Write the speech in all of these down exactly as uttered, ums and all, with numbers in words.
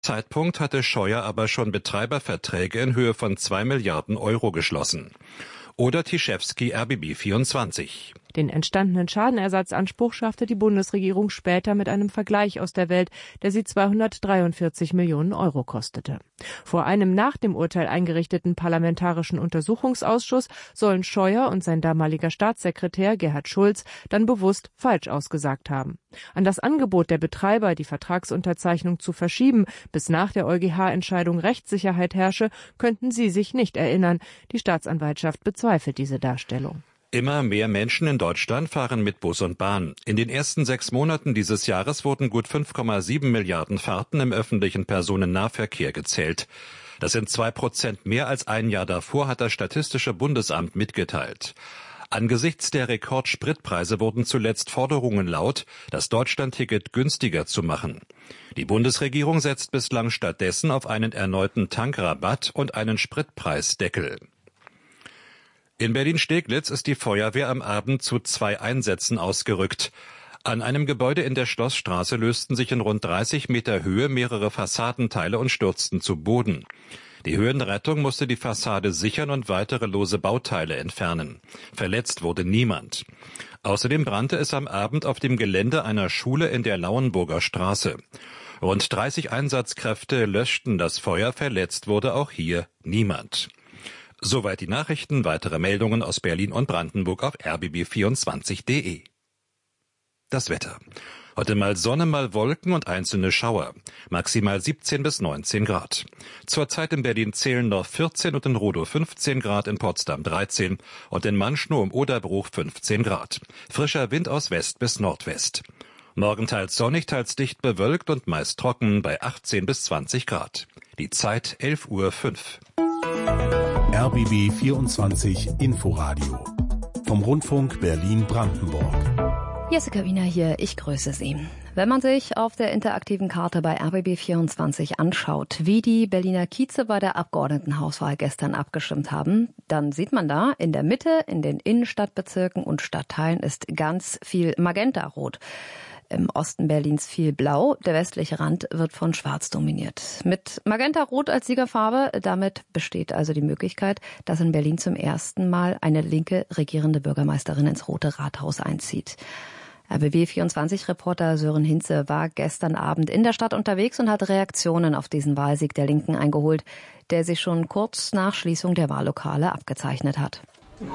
Zeitpunkt hatte Scheuer aber schon Betreiberverträge in Höhe von zwei Milliarden Euro geschlossen. Oder Tischewski, R B B vierundzwanzig. Den entstandenen Schadenersatzanspruch schaffte die Bundesregierung später mit einem Vergleich aus der Welt, der sie zweihundertdreiundvierzig Millionen Euro kostete. Vor einem nach dem Urteil eingerichteten Parlamentarischen Untersuchungsausschuss sollen Scheuer und sein damaliger Staatssekretär Gerhard Schulz dann bewusst falsch ausgesagt haben. An das Angebot der Betreiber, die Vertragsunterzeichnung zu verschieben, bis nach der EuGH-Entscheidung Rechtssicherheit herrsche, könnten sie sich nicht erinnern. Die Staatsanwaltschaft bezweifelt diese Darstellung. Immer mehr Menschen in Deutschland fahren mit Bus und Bahn. In den ersten sechs Monaten dieses Jahres wurden gut fünf Komma sieben Milliarden Fahrten im öffentlichen Personennahverkehr gezählt. Das sind zwei Prozent mehr als ein Jahr davor, hat das Statistische Bundesamt mitgeteilt. Angesichts der Rekordspritpreise wurden zuletzt Forderungen laut, das Deutschlandticket günstiger zu machen. Die Bundesregierung setzt bislang stattdessen auf einen erneuten Tankrabatt und einen Spritpreisdeckel. In Berlin-Steglitz ist die Feuerwehr am Abend zu zwei Einsätzen ausgerückt. An einem Gebäude in der Schlossstraße lösten sich in rund dreißig Meter Höhe mehrere Fassadenteile und stürzten zu Boden. Die Höhenrettung musste die Fassade sichern und weitere lose Bauteile entfernen. Verletzt wurde niemand. Außerdem brannte es am Abend auf dem Gelände einer Schule in der Lauenburger Straße. Rund dreißig Einsatzkräfte löschten das Feuer, verletzt wurde auch hier niemand. Soweit die Nachrichten, weitere Meldungen aus Berlin und Brandenburg auf r b b vierundzwanzig punkt de. Das Wetter. Heute mal Sonne, mal Wolken und einzelne Schauer. Maximal siebzehn bis neunzehn Grad. Zurzeit in Berlin-Zehlendorf vierzehn und in Rudow fünfzehn Grad, in Potsdam dreizehn und in Manschnow im Oderbruch fünfzehn Grad. Frischer Wind aus West bis Nordwest. Morgen teils sonnig, teils dicht bewölkt und meist trocken bei achtzehn bis zwanzig Grad. Die Zeit elf Uhr fünf. R B B vierundzwanzig Inforadio vom Rundfunk Berlin-Brandenburg. Jessica Wiener hier, ich grüße Sie. Wenn man sich auf der interaktiven Karte bei R B B vierundzwanzig anschaut, wie die Berliner Kieze bei der Abgeordnetenhauswahl gestern abgestimmt haben, dann sieht man da, in der Mitte, in den Innenstadtbezirken und Stadtteilen ist ganz viel Magenta-Rot. Im Osten Berlins viel Blau, der westliche Rand wird von Schwarz dominiert. Mit Magenta-Rot als Siegerfarbe, damit besteht also die Möglichkeit, dass in Berlin zum ersten Mal eine linke regierende Bürgermeisterin ins Rote Rathaus einzieht. R B B vierundzwanzig-Reporter Sören Hinze war gestern Abend in der Stadt unterwegs und hat Reaktionen auf diesen Wahlsieg der Linken eingeholt, der sich schon kurz nach Schließung der Wahllokale abgezeichnet hat.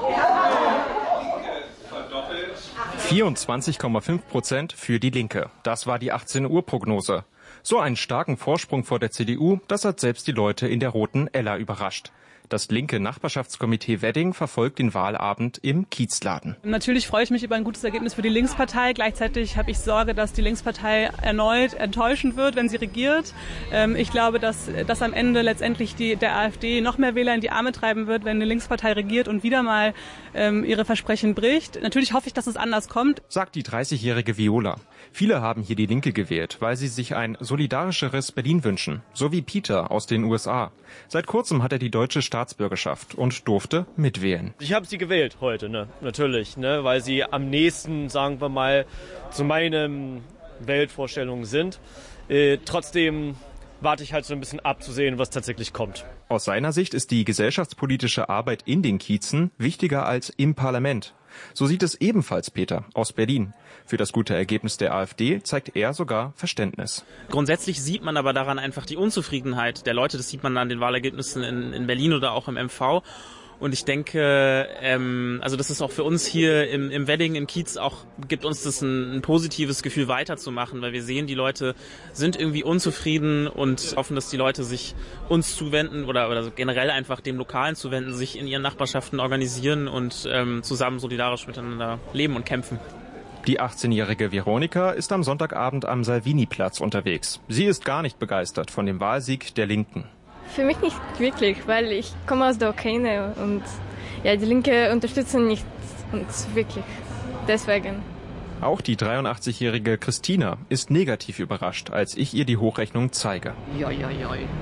vierundzwanzig Komma fünf Prozent für die Linke. Das war die achtzehn Uhr Prognose. So einen starken Vorsprung vor der C D U, das hat selbst die Leute in der roten Ella überrascht. Das linke Nachbarschaftskomitee Wedding verfolgt den Wahlabend im Kiezladen. Natürlich freue ich mich über ein gutes Ergebnis für die Linkspartei. Gleichzeitig habe ich Sorge, dass die Linkspartei erneut enttäuschen wird, wenn sie regiert. Ich glaube, dass das am Ende letztendlich die, der AfD noch mehr Wähler in die Arme treiben wird, wenn eine Linkspartei regiert und wieder mal ähm, ihre Versprechen bricht. Natürlich hoffe ich, dass es anders kommt, sagt die dreißigjährige Viola. Viele haben hier die Linke gewählt, weil sie sich ein solidarischeres Berlin wünschen. So wie Peter aus den U S A. Seit kurzem hat er die deutsche Staatsbürgerschaft und durfte mitwählen. Ich habe sie gewählt heute, ne? Natürlich, ne? Weil sie am nächsten, sagen wir mal, zu meinen Weltvorstellungen sind. Äh, trotzdem warte ich halt so ein bisschen abzusehen, was tatsächlich kommt. Aus seiner Sicht ist die gesellschaftspolitische Arbeit in den Kiezen wichtiger als im Parlament. So sieht es ebenfalls Peter aus Berlin. Für das gute Ergebnis der AfD zeigt er sogar Verständnis. Grundsätzlich sieht man aber daran einfach die Unzufriedenheit der Leute. Das sieht man an den Wahlergebnissen in, in Berlin oder auch im M V. Und ich denke, ähm, also das ist auch für uns hier im, im Wedding, im Kiez auch, gibt uns das ein, ein positives Gefühl weiterzumachen, weil wir sehen, die Leute sind irgendwie unzufrieden und hoffen, dass die Leute sich uns zuwenden oder, oder generell einfach dem Lokalen zuwenden, sich in ihren Nachbarschaften organisieren und ähm, zusammen solidarisch miteinander leben und kämpfen. Die achtzehnjährige Veronika ist am Sonntagabend am Salvini-Platz unterwegs. Sie ist gar nicht begeistert von dem Wahlsieg der Linken. Für mich nicht wirklich, weil ich komme aus der Ukraine und ja, die Linke unterstützen nicht uns wirklich. Deswegen. Auch die dreiundachtzigjährige Christina ist negativ überrascht, als ich ihr die Hochrechnung zeige. Ja, ja, ja.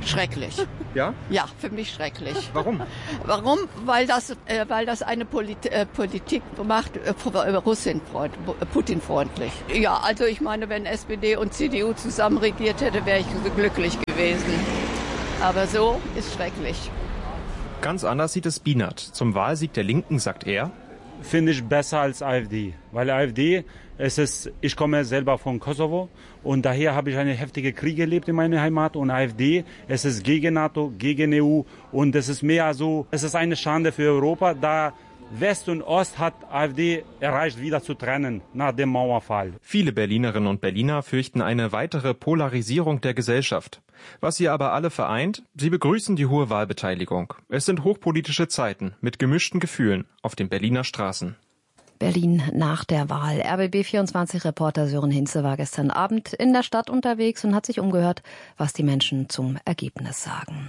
Schrecklich. Ja? Ja, für mich schrecklich. Warum? Warum? Weil das, äh, weil das eine Polit äh, Politik macht, äh, Russin-freund, Putin-freundlich. Ja, also ich meine, wenn S P D und C D U zusammen regiert hätte, wäre ich so glücklich gewesen. Aber so ist schrecklich. Ganz anders sieht es Bienert. Zum Wahlsieg der Linken sagt er: Finde ich besser als AfD, weil AfD, es ist, ich komme selber von Kosovo und daher habe ich eine heftige Krieg erlebt in meiner Heimat und AfD, es ist gegen NATO, gegen E U und es ist mehr so, es ist eine Schande für Europa, da West und Ost hat AfD erreicht, wieder zu trennen nach dem Mauerfall. Viele Berlinerinnen und Berliner fürchten eine weitere Polarisierung der Gesellschaft. Was sie aber alle vereint, sie begrüßen die hohe Wahlbeteiligung. Es sind hochpolitische Zeiten mit gemischten Gefühlen auf den Berliner Straßen. Berlin nach der Wahl. R B B vierundzwanzig-Reporter Sören Hinze war gestern Abend in der Stadt unterwegs und hat sich umgehört, was die Menschen zum Ergebnis sagen.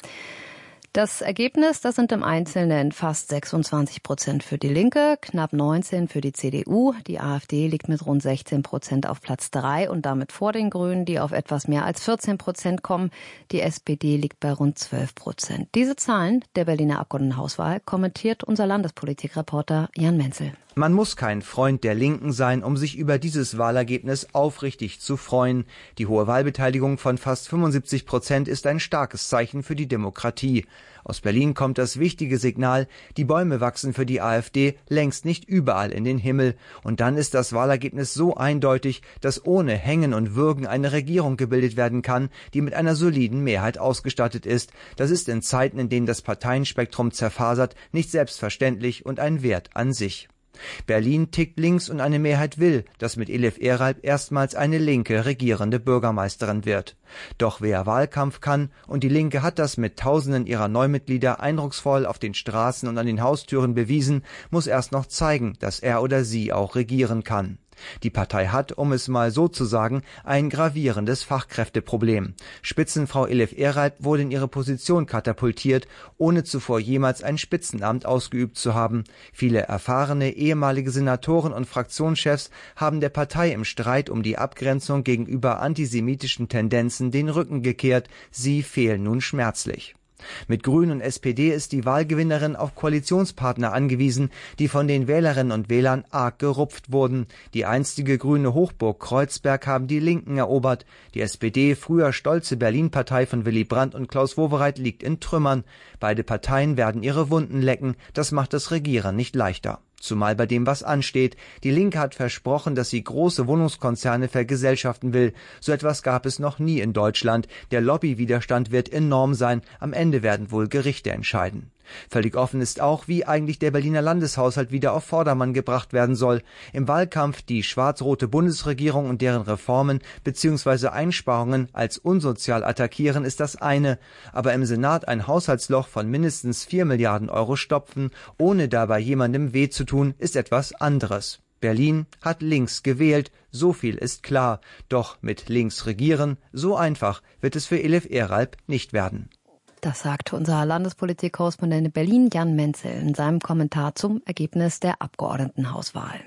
Das Ergebnis, das sind im Einzelnen fast sechsundzwanzig Prozent für die Linke, knapp neunzehn für die C D U. Die AfD liegt mit rund sechzehn Prozent auf Platz drei und damit vor den Grünen, die auf etwas mehr als vierzehn Prozent kommen. Die S P D liegt bei rund zwölf Prozent. Diese Zahlen der Berliner Abgeordnetenhauswahl kommentiert unser Landespolitikreporter Jan Menzel. Man muss kein Freund der Linken sein, um sich über dieses Wahlergebnis aufrichtig zu freuen. Die hohe Wahlbeteiligung von fast fünfundsiebzig Prozent ist ein starkes Zeichen für die Demokratie. Aus Berlin kommt das wichtige Signal, die Bäume wachsen für die AfD längst nicht überall in den Himmel. Und dann ist das Wahlergebnis so eindeutig, dass ohne Hängen und Würgen eine Regierung gebildet werden kann, die mit einer soliden Mehrheit ausgestattet ist. Das ist in Zeiten, in denen das Parteienspektrum zerfasert, nicht selbstverständlich und ein Wert an sich. Berlin tickt links und eine Mehrheit will, dass mit Elif Eralp erstmals eine Linke regierende Bürgermeisterin wird. Doch wer Wahlkampf kann, und die Linke hat das mit Tausenden ihrer Neumitglieder eindrucksvoll auf den Straßen und an den Haustüren bewiesen, muss erst noch zeigen, dass er oder sie auch regieren kann. Die Partei hat, um es mal so zu sagen, ein gravierendes Fachkräfteproblem. Spitzenfrau Elif Eralp wurde in ihre Position katapultiert, ohne zuvor jemals ein Spitzenamt ausgeübt zu haben. Viele erfahrene ehemalige Senatoren und Fraktionschefs haben der Partei im Streit um die Abgrenzung gegenüber antisemitischen Tendenzen den Rücken gekehrt. Sie fehlen nun schmerzlich. Mit Grünen und S P D ist die Wahlgewinnerin auf Koalitionspartner angewiesen, die von den Wählerinnen und Wählern arg gerupft wurden. Die einstige grüne Hochburg Kreuzberg haben die Linken erobert. Die S P D, früher stolze Berlin-Partei von Willy Brandt und Klaus Wowereit, liegt in Trümmern. Beide Parteien werden ihre Wunden lecken. Das macht das Regieren nicht leichter. Zumal bei dem, was ansteht. Die Linke hat versprochen, dass sie große Wohnungskonzerne vergesellschaften will. So etwas gab es noch nie in Deutschland. Der Lobbywiderstand wird enorm sein. Am Ende werden wohl Gerichte entscheiden. Völlig offen ist auch, wie eigentlich der Berliner Landeshaushalt wieder auf Vordermann gebracht werden soll. Im Wahlkampf die schwarz-rote Bundesregierung und deren Reformen bzw. Einsparungen als unsozial attackieren, ist das eine. Aber im Senat ein Haushaltsloch von mindestens vier Milliarden Euro stopfen, ohne dabei jemandem weh zu tun, ist etwas anderes. Berlin hat links gewählt, so viel ist klar. Doch mit links regieren, so einfach wird es für Elif Eralp nicht werden. Das sagt unser Landespolitik-Korrespondent in Berlin, Jan Menzel, in seinem Kommentar zum Ergebnis der Abgeordnetenhauswahl.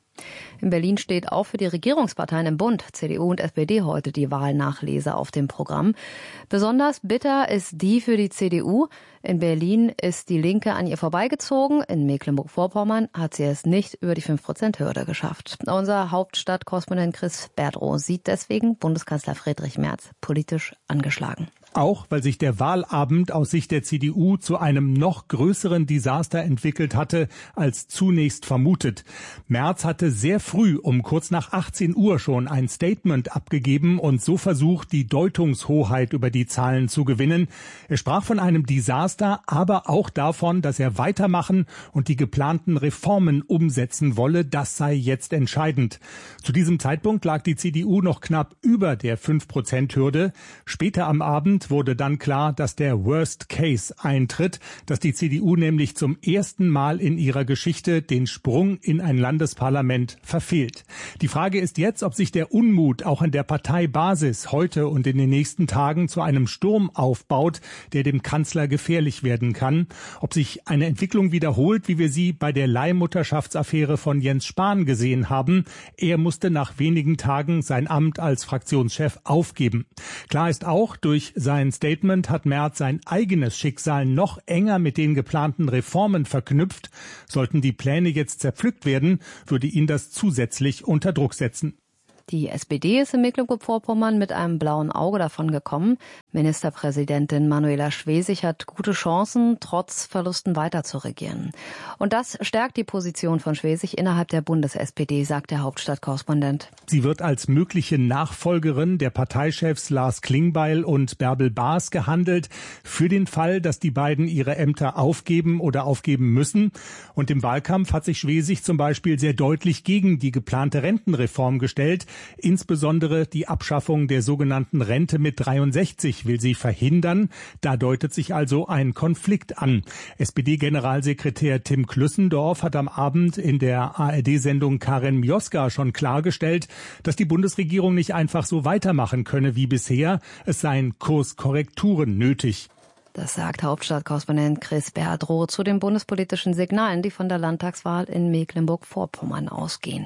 In Berlin steht auch für die Regierungsparteien im Bund, C D U und S P D, heute die Wahlnachlese auf dem Programm. Besonders bitter ist die für die C D U. In Berlin ist die Linke an ihr vorbeigezogen. In Mecklenburg-Vorpommern hat sie es nicht über die fünf Prozent Hürde geschafft. Unser Hauptstadtkorrespondent Chris Berdrow sieht deswegen Bundeskanzler Friedrich Merz politisch angeschlagen. Auch weil sich der Wahlabend aus Sicht der C D U zu einem noch größeren Desaster entwickelt hatte, als zunächst vermutet. Merz hatte sehr früh um kurz nach achtzehn Uhr schon ein Statement abgegeben und so versucht, die Deutungshoheit über die Zahlen zu gewinnen. Er sprach von einem Desaster, aber auch davon, dass er weitermachen und die geplanten Reformen umsetzen wolle. Das sei jetzt entscheidend. Zu diesem Zeitpunkt lag die C D U noch knapp über der fünf Prozent Hürde. Später am Abend wurde dann klar, dass der Worst Case eintritt, dass die C D U nämlich zum ersten Mal in ihrer Geschichte den Sprung in ein Landesparlament verfehlt. Die Frage ist jetzt, ob sich der Unmut auch in der Parteibasis heute und in den nächsten Tagen zu einem Sturm aufbaut, der dem Kanzler gefährlich werden kann, ob sich eine Entwicklung wiederholt, wie wir sie bei der Leihmutterschaftsaffäre von Jens Spahn gesehen haben. Er musste nach wenigen Tagen sein Amt als Fraktionschef aufgeben. Klar ist auch, durch seine sein Statement hat Merz sein eigenes Schicksal noch enger mit den geplanten Reformen verknüpft. Sollten die Pläne jetzt zerpflückt werden, würde ihn das zusätzlich unter Druck setzen. Die S P D ist in Mecklenburg-Vorpommern mit einem blauen Auge davon gekommen. Ministerpräsidentin Manuela Schwesig hat gute Chancen, trotz Verlusten weiter zu regieren. Und das stärkt die Position von Schwesig innerhalb der Bundes-S P D, sagt der Hauptstadtkorrespondent. Sie wird als mögliche Nachfolgerin der Parteichefs Lars Klingbeil und Bärbel Baas gehandelt, für den Fall, dass die beiden ihre Ämter aufgeben oder aufgeben müssen. Und im Wahlkampf hat sich Schwesig zum Beispiel sehr deutlich gegen die geplante Rentenreform gestellt. Insbesondere die Abschaffung der sogenannten Rente mit dreiundsechzig will sie verhindern. Da deutet sich also ein Konflikt an. S P D-Generalsekretär Tim Klüssendorf hat am Abend in der A R D-Sendung Karin Mioska schon klargestellt, dass die Bundesregierung nicht einfach so weitermachen könne wie bisher. Es seien Kurskorrekturen nötig. Das sagt Hauptstadtkorrespondent Chris Berdroh zu den bundespolitischen Signalen, die von der Landtagswahl in Mecklenburg-Vorpommern ausgehen.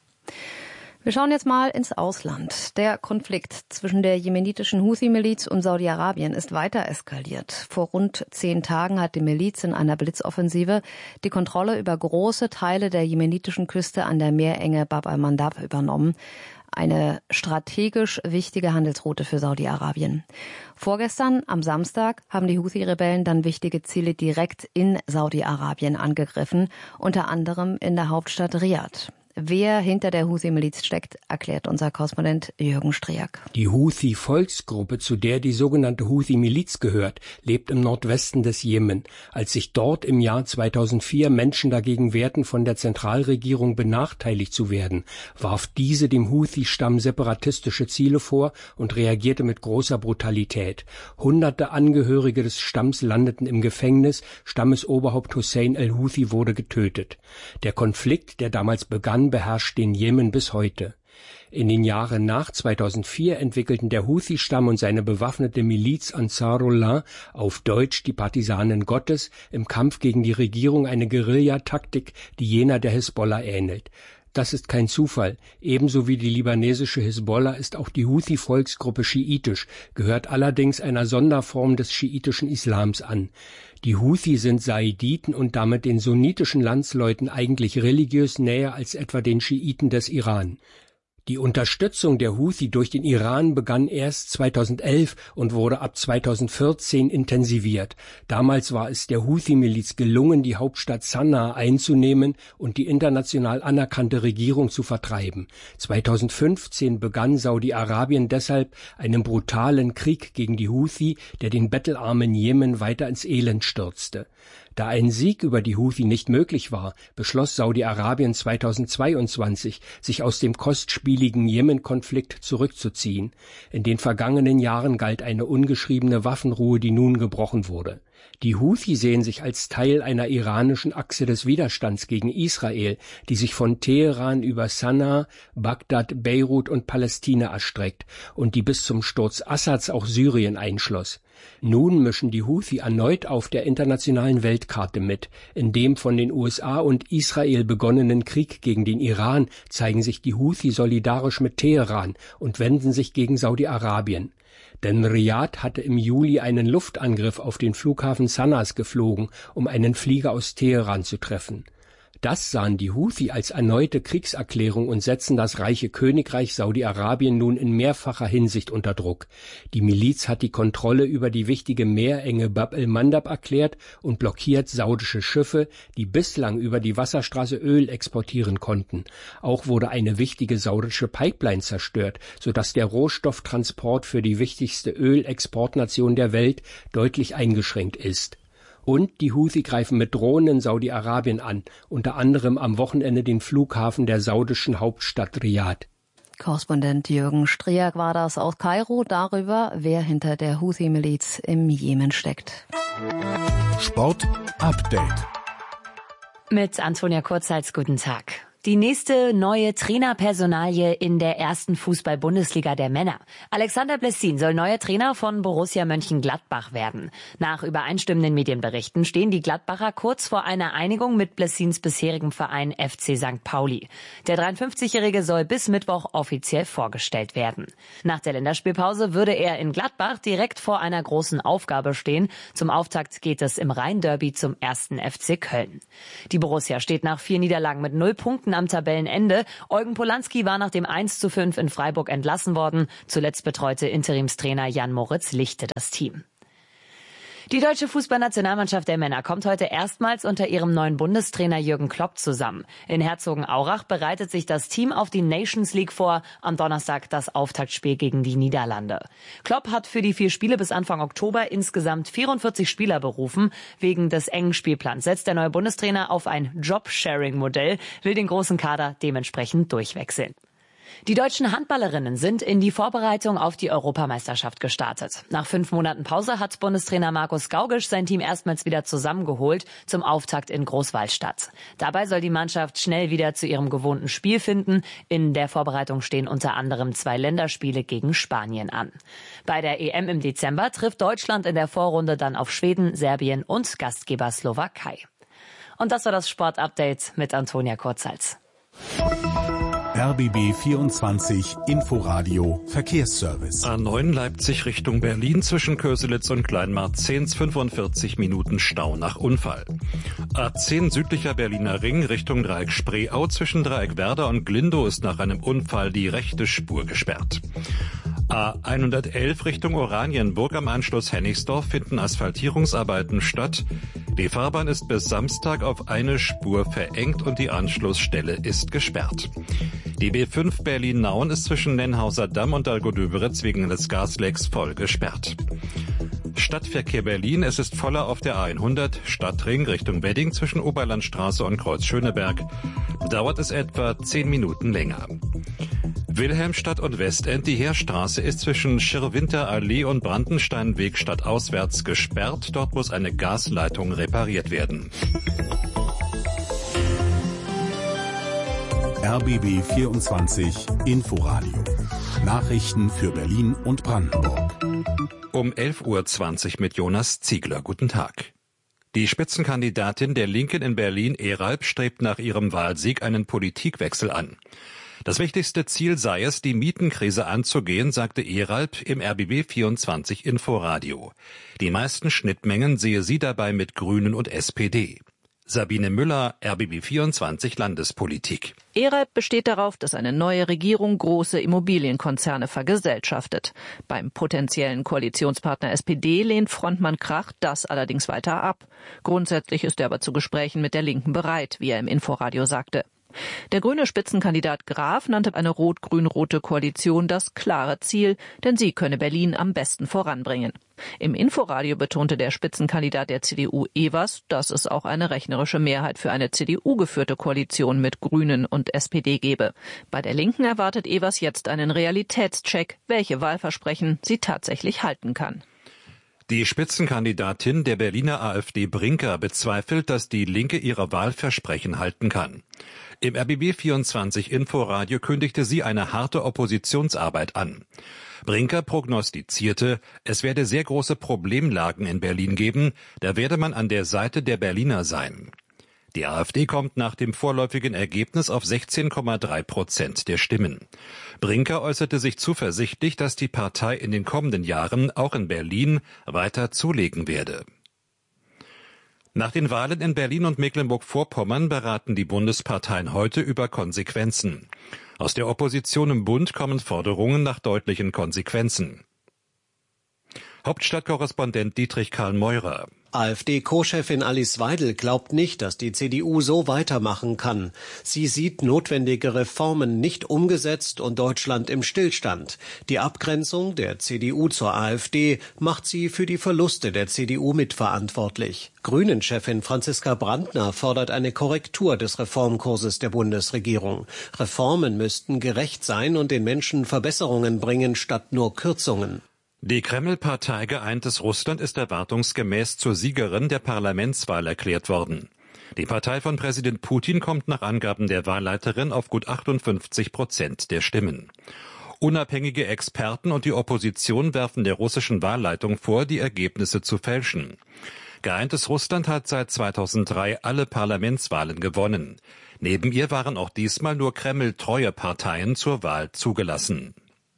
Wir schauen jetzt mal ins Ausland. Der Konflikt zwischen der jemenitischen Houthi-Miliz und Saudi-Arabien ist weiter eskaliert. Vor rund zehn Tagen hat die Miliz in einer Blitzoffensive die Kontrolle über große Teile der jemenitischen Küste an der Meerenge Bab al-Mandab übernommen. Eine strategisch wichtige Handelsroute für Saudi-Arabien. Vorgestern, am Samstag, haben die Houthi-Rebellen dann wichtige Ziele direkt in Saudi-Arabien angegriffen, unter anderem in der Hauptstadt Riad. Wer hinter der Houthi-Miliz steckt, erklärt unser Korrespondent Jürgen Striak. Die Houthi-Volksgruppe, zu der die sogenannte Houthi-Miliz gehört, lebt im Nordwesten des Jemen. Als sich dort im Jahr zweitausendvier Menschen dagegen wehrten, von der Zentralregierung benachteiligt zu werden, warf diese dem Houthi-Stamm separatistische Ziele vor und reagierte mit großer Brutalität. Hunderte Angehörige des Stamms landeten im Gefängnis, Stammesoberhaupt Hussein el-Houthi wurde getötet. Der Konflikt, der damals begann, beherrscht den Jemen bis heute. In den Jahren nach zweitausendvier entwickelten der Houthi-Stamm und seine bewaffnete Miliz Ansarullah, auf Deutsch die Partisanen Gottes, im Kampf gegen die Regierung eine Guerillataktik, die jener der Hisbollah ähnelt. Das ist kein Zufall. Ebenso wie die libanesische Hisbollah ist auch die Houthi-Volksgruppe schiitisch, gehört allerdings einer Sonderform des schiitischen Islams an. Die Houthi sind Saiditen und damit den sunnitischen Landsleuten eigentlich religiös näher als etwa den Schiiten des Iran. Die Unterstützung der Houthi durch den Iran begann erst zweitausendelf und wurde ab zweitausendvierzehn intensiviert. Damals war es der Houthi-Miliz gelungen, die Hauptstadt Sanaa einzunehmen und die international anerkannte Regierung zu vertreiben. zweitausendfünfzehn begann Saudi-Arabien deshalb einen brutalen Krieg gegen die Houthi, der den bettelarmen Jemen weiter ins Elend stürzte. Da ein Sieg über die Houthi nicht möglich war, beschloss Saudi-Arabien zweitausendzweiundzwanzig, sich aus dem kostspieligen Jemen-Konflikt zurückzuziehen. In den vergangenen Jahren galt eine ungeschriebene Waffenruhe, die nun gebrochen wurde. Die Houthi sehen sich als Teil einer iranischen Achse des Widerstands gegen Israel, die sich von Teheran über Sanaa, Bagdad, Beirut und Palästina erstreckt und die bis zum Sturz Assads auch Syrien einschloss. Nun mischen die Houthi erneut auf der internationalen Weltkarte mit. In dem von den U S A und Israel begonnenen Krieg gegen den Iran zeigen sich die Houthi solidarisch mit Teheran und wenden sich gegen Saudi-Arabien. Denn Riad hatte im Juli einen Luftangriff auf den Flughafen Sanas geflogen, um einen Flieger aus Teheran zu treffen. Das sahen die Houthi als erneute Kriegserklärung und setzen das reiche Königreich Saudi-Arabien nun in mehrfacher Hinsicht unter Druck. Die Miliz hat die Kontrolle über die wichtige Meerenge Bab el-Mandab erklärt und blockiert saudische Schiffe, die bislang über die Wasserstraße Öl exportieren konnten. Auch wurde eine wichtige saudische Pipeline zerstört, sodass der Rohstofftransport für die wichtigste Ölexportnation der Welt deutlich eingeschränkt ist. Und die Houthi greifen mit Drohnen Saudi-Arabien an, unter anderem am Wochenende den Flughafen der saudischen Hauptstadt Riad. Korrespondent Jürgen Striak war das aus Kairo darüber, wer hinter der Houthi-Miliz im Jemen steckt. Sport Update mit Antonia Kurzhals, guten Tag. Die nächste neue Trainerpersonalie in der ersten Fußball-Bundesliga der Männer. Alexander Blessin soll neuer Trainer von Borussia Mönchengladbach werden. Nach übereinstimmenden Medienberichten stehen die Gladbacher kurz vor einer Einigung mit Blessins bisherigem Verein F C Sankt Pauli. Der dreiundfünfzigjährige soll bis Mittwoch offiziell vorgestellt werden. Nach der Länderspielpause würde er in Gladbach direkt vor einer großen Aufgabe stehen. Zum Auftakt geht es im Rhein-Derby zum ersten F C Köln. Die Borussia steht nach vier Niederlagen mit null Punkten am Tabellenende. Eugen Polanski war nach dem eins zu fünf in Freiburg entlassen worden. Zuletzt betreute Interimstrainer Jan-Moritz Lichte das Team. Die deutsche Fußballnationalmannschaft der Männer kommt heute erstmals unter ihrem neuen Bundestrainer Jürgen Klopp zusammen. In Herzogenaurach bereitet sich das Team auf die Nations League vor. Am Donnerstag das Auftaktspiel gegen die Niederlande. Klopp hat für die vier Spiele bis Anfang Oktober insgesamt vierundvierzig Spieler berufen. Wegen des engen Spielplans setzt der neue Bundestrainer auf ein Job-Sharing-Modell, will den großen Kader dementsprechend durchwechseln. Die deutschen Handballerinnen sind in die Vorbereitung auf die Europameisterschaft gestartet. Nach fünf Monaten Pause hat Bundestrainer Markus Gaugisch sein Team erstmals wieder zusammengeholt zum Auftakt in Großwallstadt. Dabei soll die Mannschaft schnell wieder zu ihrem gewohnten Spiel finden. In der Vorbereitung stehen unter anderem zwei Länderspiele gegen Spanien an. Bei der E M im Dezember trifft Deutschland in der Vorrunde dann auf Schweden, Serbien und Gastgeber Slowakei. Und das war das Sportupdate mit Antonia Kurzhals. R B B vierundzwanzig Inforadio Verkehrsservice. A neun Leipzig Richtung Berlin zwischen Köselitz und Kleinmarzehns fünfundvierzig Minuten Stau nach Unfall. A zehn südlicher Berliner Ring Richtung Dreieck Spreeau zwischen Dreieck Werder und Glindow ist nach einem Unfall die rechte Spur gesperrt. A hundertelf Richtung Oranienburg am Anschluss Hennigsdorf finden Asphaltierungsarbeiten statt. Die Fahrbahn ist bis Samstag auf eine Spur verengt und die Anschlussstelle ist gesperrt. Die B fünf Berlin-Nauen ist zwischen Nennhauser Damm und Dalgodöberitz wegen des Gaslecks voll gesperrt. Stadtverkehr Berlin, es ist voller auf der A hundert Stadtring Richtung Wedding zwischen Oberlandstraße und Kreuz Schöneberg. Dauert es etwa zehn Minuten länger. Wilhelmstadt und Westend, die Heerstraße ist zwischen Schirrwinterallee und Brandensteinweg stadtauswärts gesperrt. Dort muss eine Gasleitung repariert werden. R B B vierundzwanzig Inforadio. Nachrichten für Berlin und Brandenburg. Um elf Uhr zwanzig mit Jonas Ziegler. Guten Tag. Die Spitzenkandidatin der Linken in Berlin, Eralp, strebt nach ihrem Wahlsieg einen Politikwechsel an. Das wichtigste Ziel sei es, die Mietenkrise anzugehen, sagte Eralp im R B B vierundzwanzig Inforadio. Die meisten Schnittmengen sehe sie dabei mit Grünen und S P D. Sabine Müller, R B B vierundzwanzig Landespolitik. Eralp besteht darauf, dass eine neue Regierung große Immobilienkonzerne vergesellschaftet. Beim potenziellen Koalitionspartner S P D lehnt Frontmann Krach das allerdings weiter ab. Grundsätzlich ist er aber zu Gesprächen mit der Linken bereit, wie er im Inforadio sagte. Der grüne Spitzenkandidat Graf nannte eine rot-grün-rote Koalition das klare Ziel, denn sie könne Berlin am besten voranbringen. Im Inforadio betonte der Spitzenkandidat der C D U Evers, dass es auch eine rechnerische Mehrheit für eine C D U-geführte Koalition mit Grünen und S P D gebe. Bei der Linken erwartet Evers jetzt einen Realitätscheck, welche Wahlversprechen sie tatsächlich halten kann. Die Spitzenkandidatin der Berliner AfD Brinker bezweifelt, dass die Linke ihre Wahlversprechen halten kann. Im R B B vierundzwanzig Inforadio kündigte sie eine harte Oppositionsarbeit an. Brinker prognostizierte, es werde sehr große Problemlagen in Berlin geben, da werde man an der Seite der Berliner sein. Die AfD kommt nach dem vorläufigen Ergebnis auf sechzehn Komma drei Prozent der Stimmen. Brinker äußerte sich zuversichtlich, dass die Partei in den kommenden Jahren auch in Berlin weiter zulegen werde. Nach den Wahlen in Berlin und Mecklenburg-Vorpommern beraten die Bundesparteien heute über Konsequenzen. Aus der Opposition im Bund kommen Forderungen nach deutlichen Konsequenzen. Hauptstadtkorrespondent Dietrich Karl Meurer. AfD-Co-Chefin Alice Weidel glaubt nicht, dass die C D U so weitermachen kann. Sie sieht notwendige Reformen nicht umgesetzt und Deutschland im Stillstand. Die Abgrenzung der C D U zur AfD macht sie für die Verluste der C D U mitverantwortlich. Grünen-Chefin Franziska Brandner fordert eine Korrektur des Reformkurses der Bundesregierung. Reformen müssten gerecht sein und den Menschen Verbesserungen bringen statt nur Kürzungen. Die Kreml-Partei Geeintes Russland ist erwartungsgemäß zur Siegerin der Parlamentswahl erklärt worden. Die Partei von Präsident Putin kommt nach Angaben der Wahlleiterin auf gut achtundfünfzig Prozent der Stimmen. Unabhängige Experten und die Opposition werfen der russischen Wahlleitung vor, die Ergebnisse zu fälschen. Geeintes Russland hat seit zweitausenddrei alle Parlamentswahlen gewonnen. Neben ihr waren auch diesmal nur Kreml-treue Parteien zur Wahl zugelassen.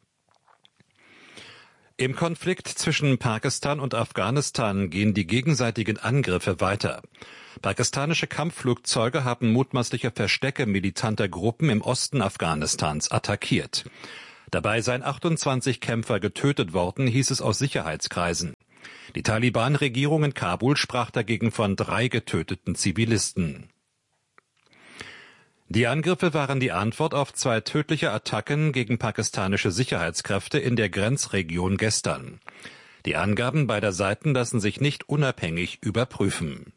Im Konflikt zwischen Pakistan und Afghanistan gehen die gegenseitigen Angriffe weiter. Pakistanische Kampfflugzeuge haben mutmaßliche Verstecke militanter Gruppen im Osten Afghanistans attackiert. Dabei seien achtundzwanzig Kämpfer getötet worden, hieß es aus Sicherheitskreisen. Die Taliban-Regierung in Kabul sprach dagegen von drei getöteten Zivilisten. Die Angriffe waren die Antwort auf zwei tödliche Attacken gegen pakistanische Sicherheitskräfte in der Grenzregion gestern. Die Angaben beider Seiten lassen sich nicht unabhängig überprüfen.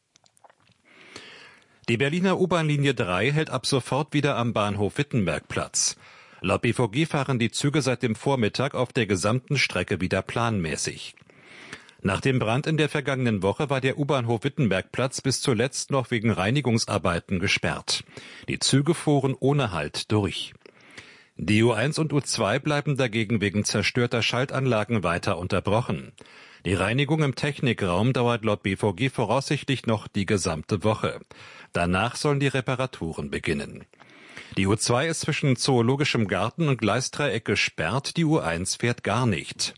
Die Berliner U-Bahn-Linie drei hält ab sofort wieder am Bahnhof Wittenberg Platz. Laut B V G fahren die Züge seit dem Vormittag auf der gesamten Strecke wieder planmäßig. Nach dem Brand in der vergangenen Woche war der U-Bahnhof Wittenbergplatz bis zuletzt noch wegen Reinigungsarbeiten gesperrt. Die Züge fuhren ohne Halt durch. Die U eins und U zwei bleiben dagegen wegen zerstörter Schaltanlagen weiter unterbrochen. Die Reinigung im Technikraum dauert laut B V G voraussichtlich noch die gesamte Woche. Danach sollen die Reparaturen beginnen. Die U zwei ist zwischen Zoologischem Garten und Gleisdreieck gesperrt, die U eins fährt gar nicht.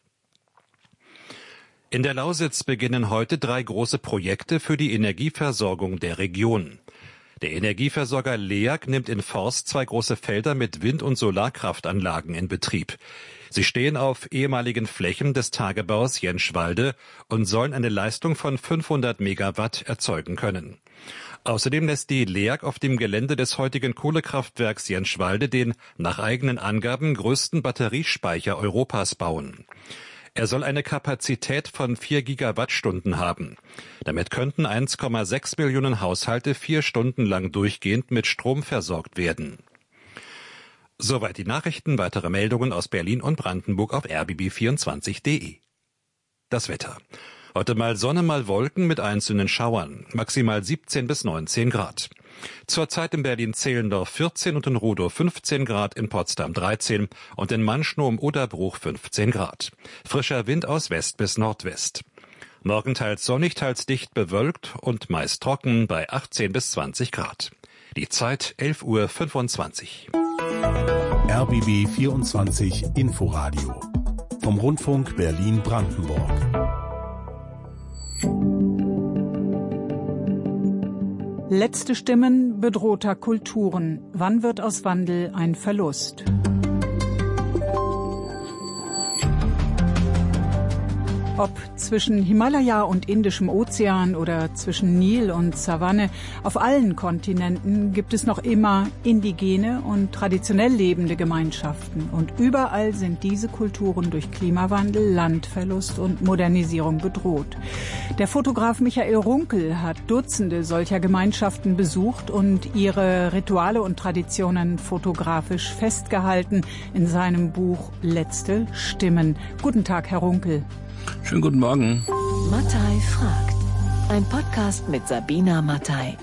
In der Lausitz beginnen heute drei große Projekte für die Energieversorgung der Region. Der Energieversorger LEAG nimmt in Forst zwei große Felder mit Wind- und Solarkraftanlagen in Betrieb. Sie stehen auf ehemaligen Flächen des Tagebaus Jenschwalde und sollen eine Leistung von fünfhundert Megawatt erzeugen können. Außerdem lässt die LEAG auf dem Gelände des heutigen Kohlekraftwerks Jenschwalde den nach eigenen Angaben größten Batteriespeicher Europas bauen. Er soll eine Kapazität von vier Gigawattstunden haben. Damit könnten eins Komma sechs Millionen Haushalte vier Stunden lang durchgehend mit Strom versorgt werden. Soweit die Nachrichten. Weitere Meldungen aus Berlin und Brandenburg auf r b b vierundzwanzig punkt d e. Das Wetter. Heute mal Sonne, mal Wolken mit einzelnen Schauern. Maximal siebzehn bis neunzehn Grad. Zurzeit in Berlin-Zehlendorf vierzehn und in Rudow fünfzehn Grad, in Potsdam dreizehn und in Manschnow im Oderbruch fünfzehn Grad. Frischer Wind aus West bis Nordwest. Morgen teils sonnig, teils dicht bewölkt und meist trocken bei achtzehn bis zwanzig Grad. Die Zeit elf Uhr fünfundzwanzig. R B B vierundzwanzig Inforadio vom Rundfunk Berlin-Brandenburg. Letzte Stimmen bedrohter Kulturen. Wann wird aus Wandel ein Verlust? Ob zwischen Himalaya und Indischem Ozean oder zwischen Nil und Savanne, auf allen Kontinenten gibt es noch immer indigene und traditionell lebende Gemeinschaften. Und überall sind diese Kulturen durch Klimawandel, Landverlust und Modernisierung bedroht. Der Fotograf Michael Runkel hat Dutzende solcher Gemeinschaften besucht und ihre Rituale und Traditionen fotografisch festgehalten in seinem Buch Letzte Stimmen. Guten Tag, Herr Runkel. Schönen guten Morgen. Mattei fragt. Ein Podcast mit Sabina Mattei.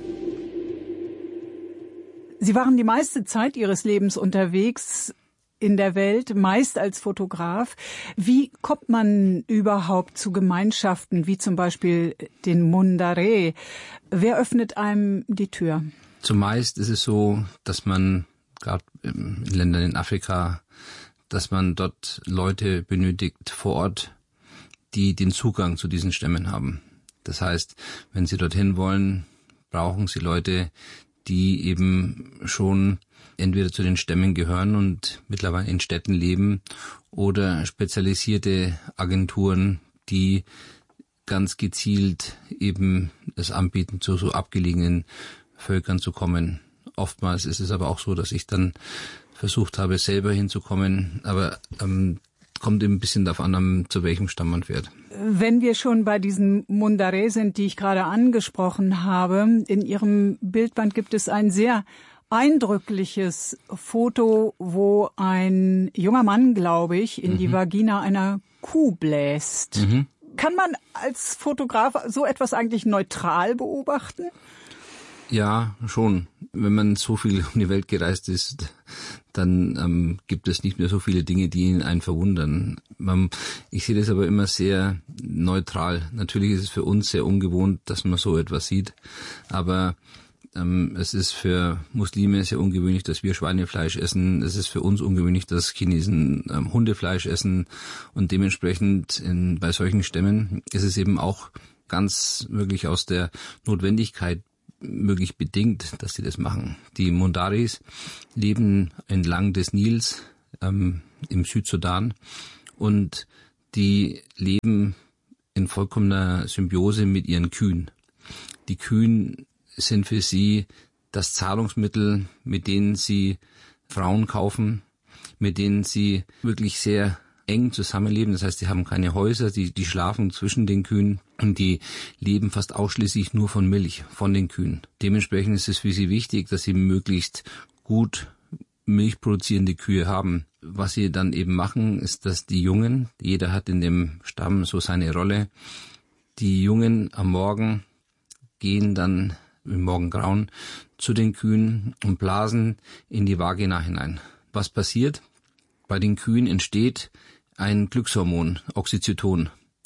Sie waren die meiste Zeit Ihres Lebens unterwegs in der Welt, meist als Fotograf. Wie kommt man überhaupt zu Gemeinschaften, wie zum Beispiel den Mundare? Wer öffnet einem die Tür? Zumeist ist es so, dass man, gerade in Ländern in Afrika, dass man dort Leute benötigt vor Ort, die den Zugang zu diesen Stämmen haben. Das heißt, wenn Sie dorthin wollen, brauchen Sie Leute, die eben schon entweder zu den Stämmen gehören und mittlerweile in Städten leben oder spezialisierte Agenturen, die ganz gezielt eben es anbieten, zu so abgelegenen Völkern zu kommen. Oftmals ist es aber auch so, dass ich dann versucht habe, selber hinzukommen, aber ähm, kommt eben ein bisschen darauf an, zu welchem Stamm man fährt. Wenn wir schon bei diesen Mundare sind, die ich gerade angesprochen habe, in Ihrem Bildband gibt es ein sehr eindrückliches Foto, wo ein junger Mann, glaube ich, in mhm. die Vagina einer Kuh bläst. Mhm. Kann man als Fotograf so etwas eigentlich neutral beobachten? Ja, schon. Wenn man so viel um die Welt gereist ist, dann ähm, gibt es nicht mehr so viele Dinge, die einen verwundern. Man, ich sehe das aber immer sehr neutral. Natürlich ist es für uns sehr ungewohnt, dass man so etwas sieht, aber ähm, es ist für Muslime sehr ungewöhnlich, dass wir Schweinefleisch essen. Es ist für uns ungewöhnlich, dass Chinesen ähm, Hundefleisch essen, und dementsprechend in, bei solchen Stämmen ist es eben auch ganz wirklich aus der Notwendigkeit möglich bedingt, dass sie das machen. Die Mundaris leben entlang des Nils ähm, im Südsudan, und die leben in vollkommener Symbiose mit ihren Kühen. Die Kühen sind für sie das Zahlungsmittel, mit denen sie Frauen kaufen, mit denen sie wirklich sehr eng zusammenleben. Das heißt, die haben keine Häuser, die, die schlafen zwischen den Kühen, und die leben fast ausschließlich nur von Milch, von den Kühen. Dementsprechend ist es für sie wichtig, dass sie möglichst gut milchproduzierende Kühe haben. Was sie dann eben machen, ist, dass die Jungen, jeder hat in dem Stamm so seine Rolle, die Jungen am Morgen gehen dann im Morgengrauen zu den Kühen und blasen in die Vagina hinein. Was passiert? Bei den Kühen entsteht ein Glückshormon, Oxytocin.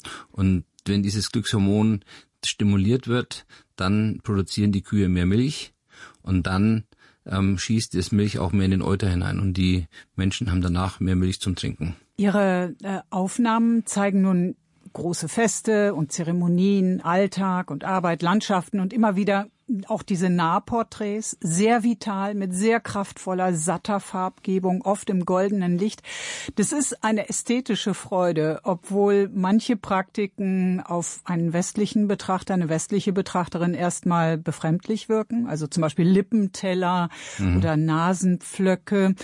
Und wenn dieses Glückshormon stimuliert wird, dann produzieren die Kühe mehr Milch, und dann ähm, schießt das Milch auch mehr in den Euter hinein, und die Menschen haben danach mehr Milch zum Trinken. Ihre äh, Aufnahmen zeigen nun große Feste und Zeremonien, Alltag und Arbeit, Landschaften und immer wieder auch diese Nahporträts, sehr vital, mit sehr kraftvoller, satter Farbgebung, oft im goldenen Licht. Das ist eine ästhetische Freude, obwohl manche Praktiken auf einen westlichen Betrachter, eine westliche Betrachterin erstmal befremdlich wirken, also zum Beispiel Lippenteller mhm. oder Nasenpflöcke.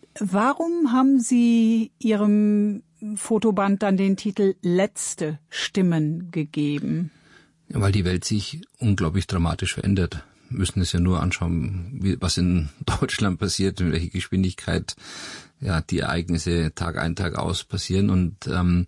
Warum haben Sie Ihrem Fotoband dann den Titel Letzte Stimmen gegeben? Ja, weil die Welt sich unglaublich dramatisch verändert. Wir müssen es ja nur anschauen, wie, was in Deutschland passiert, in welcher Geschwindigkeit ja die Ereignisse Tag ein, Tag aus passieren. Und ähm,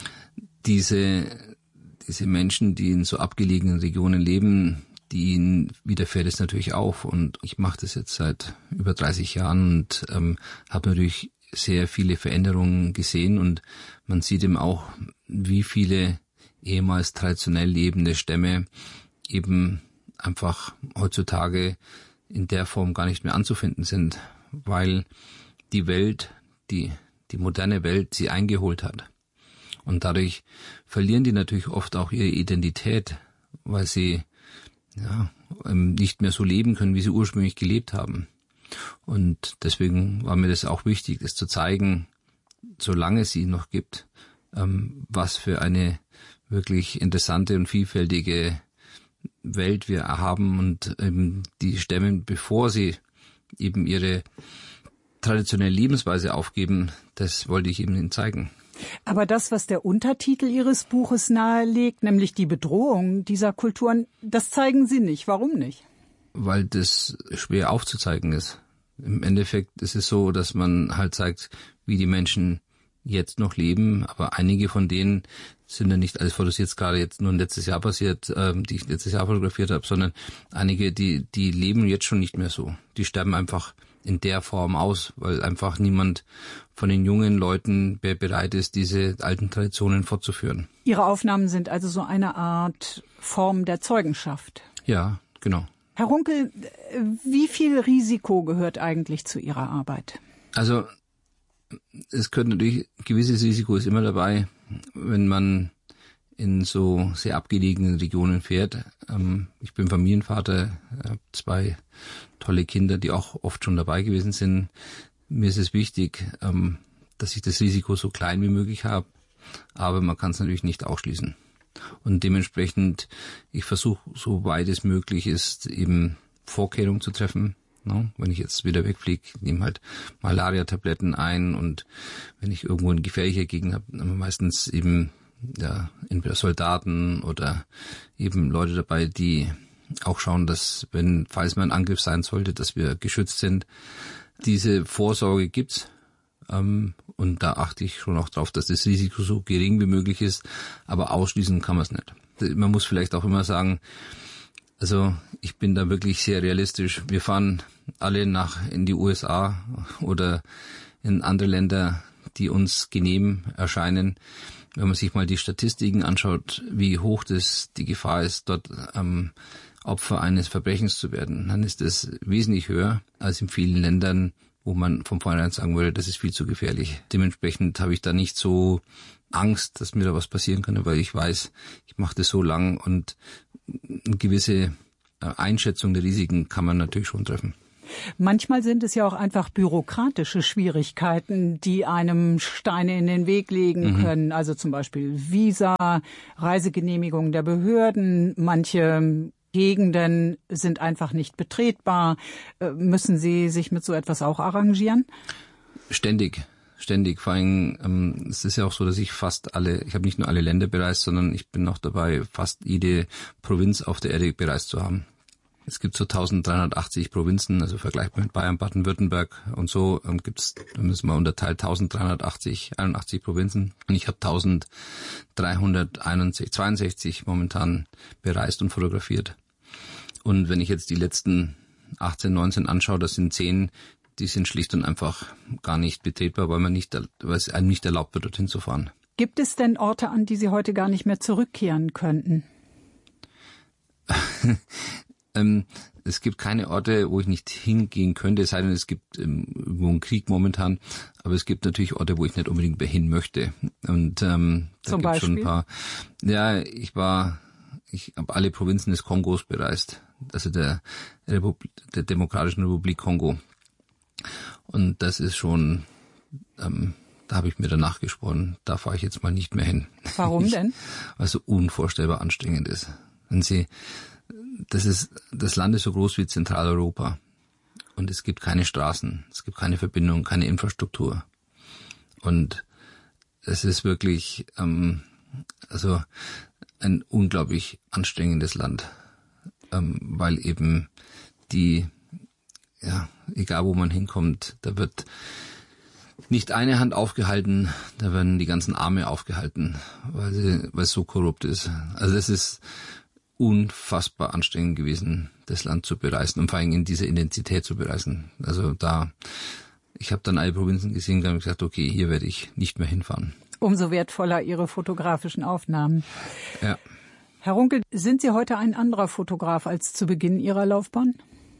diese diese Menschen, die in so abgelegenen Regionen leben, denen widerfährt es natürlich auch. Und ich mache das jetzt seit über dreißig Jahren und ähm, habe natürlich sehr viele Veränderungen gesehen. Und man sieht eben auch, wie viele ehemals traditionell lebende Stämme eben einfach heutzutage in der Form gar nicht mehr anzufinden sind, weil die Welt, die, die moderne Welt sie eingeholt hat. Und dadurch verlieren die natürlich oft auch ihre Identität, weil sie ja, nicht mehr so leben können, wie sie ursprünglich gelebt haben. Und deswegen war mir das auch wichtig, das zu zeigen, solange es sie noch gibt, was für eine wirklich interessante und vielfältige Welt wir haben, und eben die Stämme, bevor sie eben ihre traditionelle Lebensweise aufgeben, das wollte ich eben ihnen zeigen. Aber das, was der Untertitel Ihres Buches nahelegt, nämlich die Bedrohung dieser Kulturen, das zeigen Sie nicht. Warum nicht? Weil das schwer aufzuzeigen ist. Im Endeffekt ist es so, dass man halt zeigt, wie die Menschen jetzt noch leben, aber einige von denen sind ja nicht alles Fotos jetzt gerade jetzt nur letztes Jahr passiert, ähm, die ich letztes Jahr fotografiert habe, sondern einige, die die leben jetzt schon nicht mehr so. Die sterben einfach in der Form aus, weil einfach niemand von den jungen Leuten bereit ist, diese alten Traditionen fortzuführen. Ihre Aufnahmen sind also so eine Art Form der Zeugenschaft. Ja, genau. Herr Runkel, wie viel Risiko gehört eigentlich zu Ihrer Arbeit? Also es gehört natürlich, ein gewisses Risiko ist immer dabei, wenn man in so sehr abgelegenen Regionen fährt. Ich bin Familienvater, habe zwei tolle Kinder, die auch oft schon dabei gewesen sind. Mir ist es wichtig, dass ich das Risiko so klein wie möglich habe, aber man kann es natürlich nicht ausschließen. Und dementsprechend, ich versuche, so weit es möglich ist, eben Vorkehrungen zu treffen. No? Wenn ich jetzt wieder wegfliege, nehme halt Malaria-Tabletten ein, und wenn ich irgendwo eine gefährliche Gegend habe, haben wir meistens eben ja, entweder Soldaten oder eben Leute dabei, die auch schauen, dass, wenn, falls mal ein Angriff sein sollte, dass wir geschützt sind. Diese Vorsorge gibt's, Ähm, und da achte ich schon auch drauf, dass das Risiko so gering wie möglich ist. Aber ausschließen kann man es nicht. Man muss vielleicht auch immer sagen, also ich bin da wirklich sehr realistisch. Wir fahren alle nach in die U S A oder in andere Länder, die uns genehm erscheinen. Wenn man sich mal die Statistiken anschaut, wie hoch das die Gefahr ist, dort ähm, Opfer eines Verbrechens zu werden, dann ist das wesentlich höher als in vielen Ländern, wo man von vornherein sagen würde, das ist viel zu gefährlich. Dementsprechend habe ich da nicht so Angst, dass mir da was passieren kann, weil ich weiß, ich mache das so lang und eine gewisse Einschätzung der Risiken kann man natürlich schon treffen. Manchmal sind es ja auch einfach bürokratische Schwierigkeiten, die einem Steine in den Weg legen mhm. können. Also zum Beispiel Visa, Reisegenehmigung der Behörden. Manche Gegenden sind einfach nicht betretbar. Müssen Sie sich mit so etwas auch arrangieren? Ständig. Ständig. Vor allem, ähm, es ist ja auch so, dass ich fast alle, ich habe nicht nur alle Länder bereist, sondern ich bin noch dabei, fast jede Provinz auf der Erde bereist zu haben. Es gibt so dreizehnhundertachtzig Provinzen, also vergleichbar mit Bayern, Baden-Württemberg und so ähm, gibt es, da müssen wir unterteilt, dreizehnhundertachtzig, einundachtzig Provinzen. Und ich habe dreizehnhundertzweiundsechzig momentan bereist und fotografiert. Und wenn ich jetzt die letzten achtzehn, neunzehn anschaue, das sind zehn, die sind schlicht und einfach gar nicht betretbar, weil man nicht, weil es einem nicht erlaubt wird, dorthin zu fahren. Gibt es denn Orte, an die Sie heute gar nicht mehr zurückkehren könnten? ähm, es gibt keine Orte, wo ich nicht hingehen könnte, es sei denn, es gibt ähm, irgendwo einen Krieg momentan. Aber es gibt natürlich Orte, wo ich nicht unbedingt mehr hin möchte. Und ähm, da Zum gibt es schon ein paar. Ja, ich war, ich habe alle Provinzen des Kongos bereist, also der, Republik, der Demokratischen Republik Kongo. Und das ist schon, ähm, da habe ich mir danach geschworen, da fahre ich jetzt mal nicht mehr hin. Warum denn? Weil es so unvorstellbar anstrengend ist. Wenn Sie, das ist, das Land ist so groß wie Zentraleuropa und es gibt keine Straßen, es gibt keine Verbindung, keine Infrastruktur. Und es ist wirklich, ähm, also ein unglaublich anstrengendes Land, ähm, weil eben die Ja, egal wo man hinkommt, da wird nicht eine Hand aufgehalten, da werden die ganzen Arme aufgehalten, weil, sie, weil es so korrupt ist. Also das ist unfassbar anstrengend gewesen, das Land zu bereisen und vor allem in dieser Intensität zu bereisen. Also da, ich habe dann alle Provinzen gesehen und habe gesagt, okay, hier werde ich nicht mehr hinfahren. Umso wertvoller Ihre fotografischen Aufnahmen. Ja. Herr Runkel, sind Sie heute ein anderer Fotograf als zu Beginn Ihrer Laufbahn?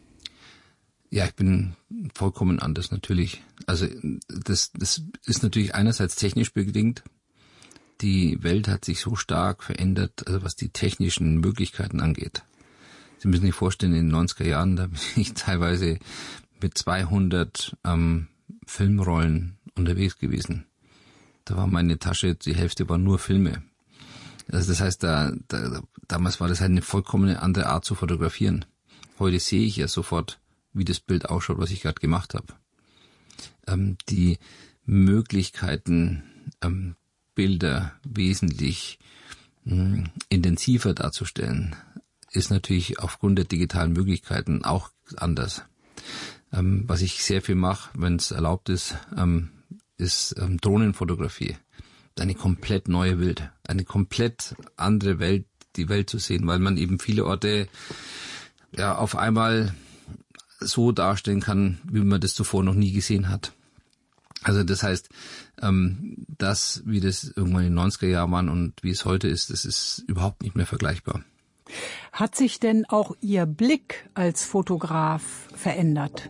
Ja, ich bin vollkommen anders natürlich. Also das, das ist natürlich einerseits technisch bedingt. Die Welt hat sich so stark verändert, also was die technischen Möglichkeiten angeht. Sie müssen sich vorstellen, in den neunziger Jahren, da bin ich teilweise mit zweihundert ähm, Filmrollen unterwegs gewesen. Da war meine Tasche, die Hälfte war nur Filme. Also das heißt, da, da damals war das halt eine vollkommen andere Art zu fotografieren. Heute sehe ich ja sofort, wie das Bild ausschaut, was ich gerade gemacht habe. Ähm, die Möglichkeiten, ähm, Bilder wesentlich mh, intensiver darzustellen, ist natürlich aufgrund der digitalen Möglichkeiten auch anders. Ähm, was ich sehr viel mache, wenn es erlaubt ist, ähm, ist ähm, Drohnenfotografie. Eine komplett neue Welt, eine komplett andere Welt, die Welt zu sehen, weil man eben viele Orte ja auf einmal so darstellen kann, wie man das zuvor noch nie gesehen hat. Also das heißt, ähm, das, wie das irgendwann in den neunziger Jahren war und wie es heute ist, das ist überhaupt nicht mehr vergleichbar. Hat sich denn auch Ihr Blick als Fotograf verändert?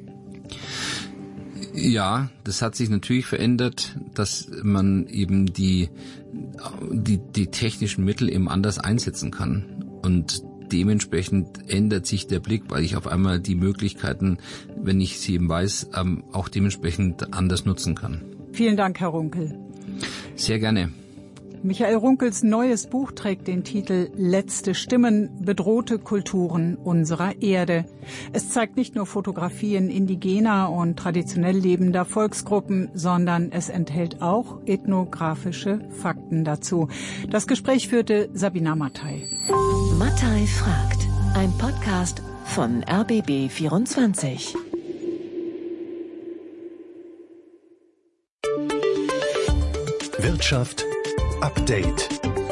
Ja, das hat sich natürlich verändert, dass man eben die, die, die technischen Mittel eben anders einsetzen kann. Und dementsprechend ändert sich der Blick, weil ich auf einmal die Möglichkeiten, wenn ich sie eben weiß, auch dementsprechend anders nutzen kann. Vielen Dank, Herr Runkel. Sehr gerne. Michael Runkels neues Buch trägt den Titel Letzte Stimmen, bedrohte Kulturen unserer Erde. Es zeigt nicht nur Fotografien indigener und traditionell lebender Volksgruppen, sondern es enthält auch ethnografische Fakten dazu. Das Gespräch führte Sabina Mattei. Mattei fragt, ein Podcast von R B B vierundzwanzig. Wirtschaft Update.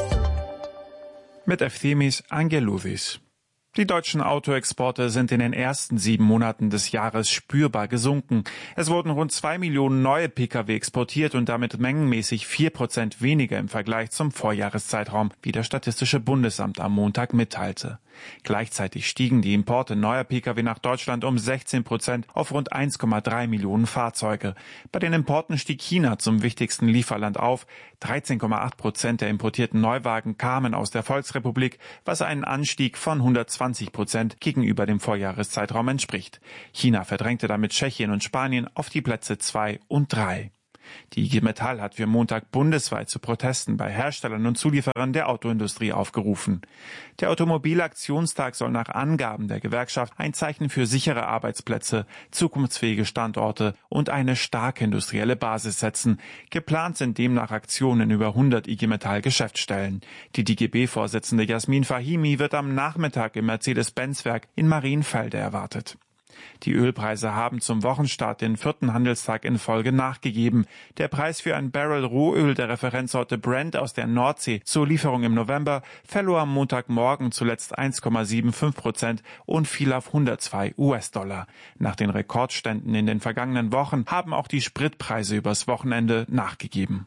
Mit Ephemis Angeloudis. Die deutschen Autoexporte sind in den ersten sieben Monaten des Jahres spürbar gesunken. Es wurden rund zwei Millionen neue Pkw exportiert und damit mengenmäßig vier Prozent weniger im Vergleich zum Vorjahreszeitraum, wie das Statistische Bundesamt am Montag mitteilte. Gleichzeitig stiegen die Importe neuer Pkw nach Deutschland um sechzehn Prozent auf rund eins Komma drei Millionen Fahrzeuge. Bei den Importen stieg China zum wichtigsten Lieferland auf. dreizehn Komma acht Prozent der importierten Neuwagen kamen aus der Volksrepublik, was einen Anstieg von hundertzwanzig Prozent gegenüber dem Vorjahreszeitraum entspricht. China verdrängte damit Tschechien und Spanien auf die Plätze zwei und drei. Die I G Metall hat für Montag bundesweit zu Protesten bei Herstellern und Zulieferern der Autoindustrie aufgerufen. Der Automobilaktionstag soll nach Angaben der Gewerkschaft ein Zeichen für sichere Arbeitsplätze, zukunftsfähige Standorte und eine starke industrielle Basis setzen. Geplant sind demnach Aktionen über hundert I G Metall-Geschäftsstellen. Die D G B-Vorsitzende Jasmin Fahimi wird am Nachmittag im Mercedes-Benz-Werk in Marienfelde erwartet. Die Ölpreise haben zum Wochenstart den vierten Handelstag in Folge nachgegeben. Der Preis für ein Barrel Rohöl der Referenzsorte Brent aus der Nordsee zur Lieferung im November verlor am Montagmorgen zuletzt eins Komma fünfundsiebzig Prozent und fiel auf hundertzwei US-Dollar. Nach den Rekordständen in den vergangenen Wochen haben auch die Spritpreise übers Wochenende nachgegeben.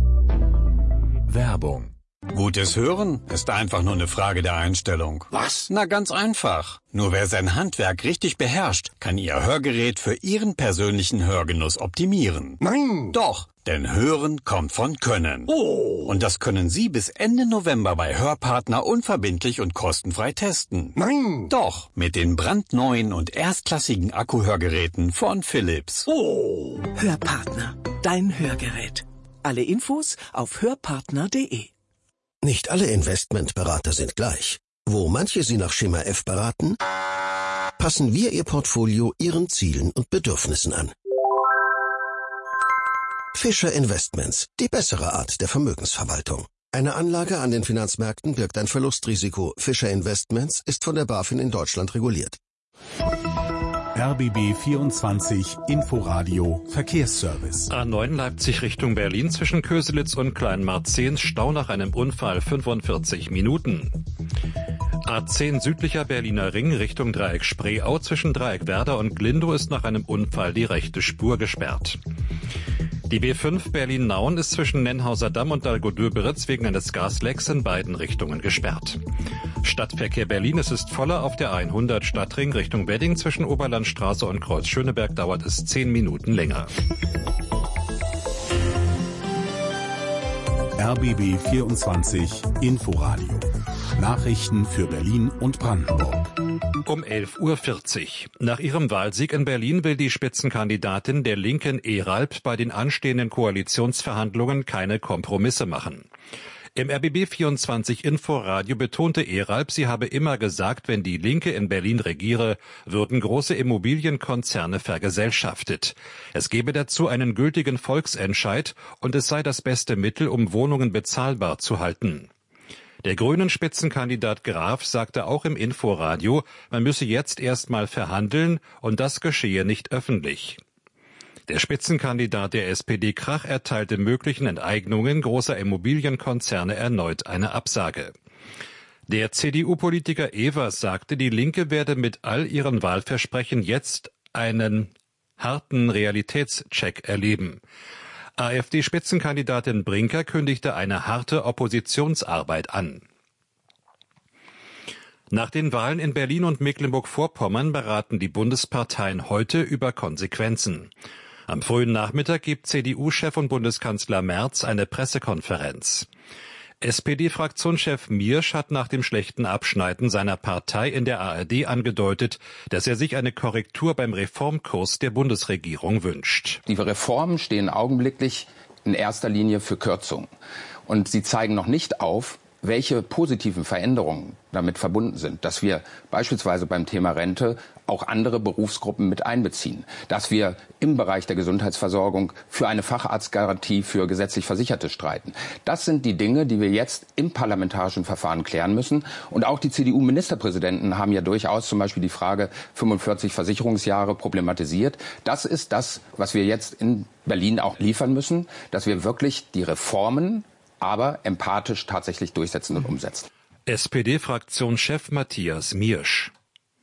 Werbung. Gutes Hören ist einfach nur eine Frage der Einstellung. Was? Na, ganz einfach. Nur wer sein Handwerk richtig beherrscht, kann Ihr Hörgerät für Ihren persönlichen Hörgenuss optimieren. Nein! Doch, denn Hören kommt von Können. Oh! Und das können Sie bis Ende November bei Hörpartner unverbindlich und kostenfrei testen. Nein! Doch, mit den brandneuen und erstklassigen Akkuhörgeräten von Philips. Oh! Hörpartner, dein Hörgerät. Alle Infos auf hörpartner punkt de. Nicht alle Investmentberater sind gleich. Wo manche Sie nach Schema F beraten, passen wir Ihr Portfolio Ihren Zielen und Bedürfnissen an. Fischer Investments, die bessere Art der Vermögensverwaltung. Eine Anlage an den Finanzmärkten birgt ein Verlustrisiko. Fischer Investments ist von der BaFin in Deutschland reguliert. R B B vierundzwanzig Inforadio Verkehrsservice. A neun Leipzig Richtung Berlin zwischen Köselitz und Kleinmarzehn, Stau nach einem Unfall fünfundvierzig Minuten. A zehn südlicher Berliner Ring Richtung Dreieck Spreeau zwischen Dreieck Werder und Glindow ist nach einem Unfall die rechte Spur gesperrt. Die B fünf Berlin-Nauen ist zwischen Nennhauser Damm und Dalgow-Döberitz wegen eines Gaslecks in beiden Richtungen gesperrt. Stadtverkehr Berlin, es ist voller auf der hundert Stadtring Richtung Wedding zwischen Oberlandstraße und Kreuz Schöneberg dauert es zehn Minuten länger. R B B vierundzwanzig Inforadio. Nachrichten für Berlin und Brandenburg. Um elf Uhr vierzig. Nach ihrem Wahlsieg in Berlin will die Spitzenkandidatin der Linken Eralp bei den anstehenden Koalitionsverhandlungen keine Kompromisse machen. Im R B B vierundzwanzig Inforadio betonte Eralp, sie habe immer gesagt, wenn die Linke in Berlin regiere, würden große Immobilienkonzerne vergesellschaftet. Es gebe dazu einen gültigen Volksentscheid und es sei das beste Mittel, um Wohnungen bezahlbar zu halten. Der grünen Spitzenkandidat Graf sagte auch im Inforadio, man müsse jetzt erst mal verhandeln und das geschehe nicht öffentlich. Der Spitzenkandidat der S P D Krach erteilte möglichen Enteignungen großer Immobilienkonzerne erneut eine Absage. Der C D U-Politiker Evers sagte, die Linke werde mit all ihren Wahlversprechen jetzt einen harten Realitätscheck erleben. AfD-Spitzenkandidatin Brinker kündigte eine harte Oppositionsarbeit an. Nach den Wahlen in Berlin und Mecklenburg-Vorpommern beraten die Bundesparteien heute über Konsequenzen. Am frühen Nachmittag gibt C D U-Chef und Bundeskanzler Merz eine Pressekonferenz. S P D-Fraktionschef Miersch hat nach dem schlechten Abschneiden seiner Partei in der A R D angedeutet, dass er sich eine Korrektur beim Reformkurs der Bundesregierung wünscht. Die Reformen stehen augenblicklich in erster Linie für Kürzungen. Und sie zeigen noch nicht auf, welche positiven Veränderungen damit verbunden sind, dass wir beispielsweise beim Thema Rente auch andere Berufsgruppen mit einbeziehen, dass wir im Bereich der Gesundheitsversorgung für eine Facharztgarantie für gesetzlich Versicherte streiten. Das sind die Dinge, die wir jetzt im parlamentarischen Verfahren klären müssen. Und auch die C D U-Ministerpräsidenten haben ja durchaus zum Beispiel die Frage fünfundvierzig Versicherungsjahre problematisiert. Das ist das, was wir jetzt in Berlin auch liefern müssen, dass wir wirklich die Reformen aber empathisch tatsächlich durchsetzen und umsetzen. S P D-Fraktionschef Matthias Miersch.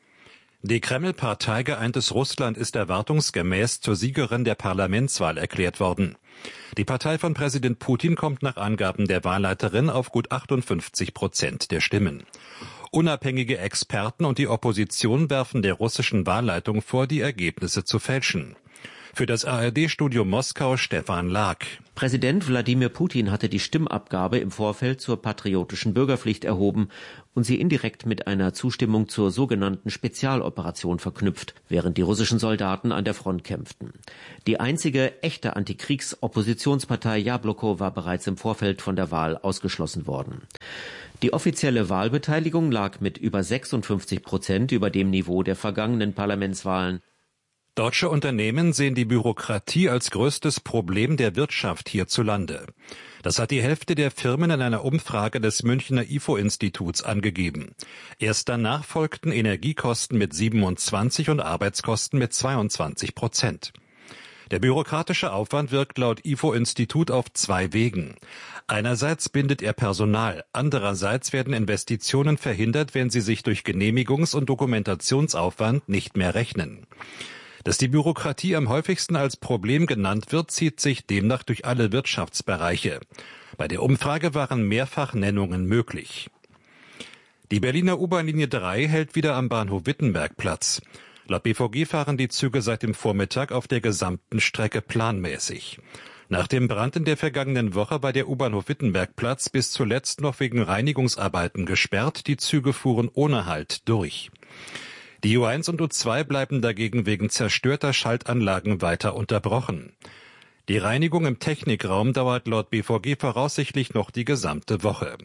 Die Kreml-Partei Geeintes Russland ist erwartungsgemäß zur Siegerin der Parlamentswahl erklärt worden. Die Partei von Präsident Putin kommt nach Angaben der Wahlleiterin auf gut achtundfünfzig Prozent der Stimmen. Unabhängige Experten und die Opposition werfen der russischen Wahlleitung vor, die Ergebnisse zu fälschen. Für das A R D-Studio Moskau Stefan Lag. Präsident Wladimir Putin hatte die Stimmabgabe im Vorfeld zur patriotischen Bürgerpflicht erhoben und sie indirekt mit einer Zustimmung zur sogenannten Spezialoperation verknüpft, während die russischen Soldaten an der Front kämpften. Die einzige echte Antikriegs-Oppositionspartei Jabloko war bereits im Vorfeld von der Wahl ausgeschlossen worden. Die offizielle Wahlbeteiligung lag mit über sechsundfünfzig Prozent über dem Niveau der vergangenen Parlamentswahlen. Deutsche Unternehmen sehen die Bürokratie als größtes Problem der Wirtschaft hierzulande. Das hat die Hälfte der Firmen in einer Umfrage des Münchner I F O-Instituts angegeben. Erst danach folgten Energiekosten mit siebenundzwanzig und Arbeitskosten mit zweiundzwanzig Prozent. Der bürokratische Aufwand wirkt laut I F O-Institut auf zwei Wegen. Einerseits bindet er Personal, andererseits werden Investitionen verhindert, wenn sie sich durch Genehmigungs- und Dokumentationsaufwand nicht mehr rechnen. Dass die Bürokratie am häufigsten als Problem genannt wird, zieht sich demnach durch alle Wirtschaftsbereiche. Bei der Umfrage waren mehrfach Nennungen möglich. Die Berliner U-Bahn-Linie drei hält wieder am Bahnhof Wittenberg Platz. Laut B V G fahren die Züge seit dem Vormittag auf der gesamten Strecke planmäßig. Nach dem Brand in der vergangenen Woche war der U-Bahnhof Wittenberg Platz bis zuletzt noch wegen Reinigungsarbeiten gesperrt. Die Züge fuhren ohne Halt durch. Die U eins und U zwei bleiben dagegen wegen zerstörter Schaltanlagen weiter unterbrochen. Die Reinigung im Technikraum dauert laut B V G voraussichtlich noch die gesamte Woche.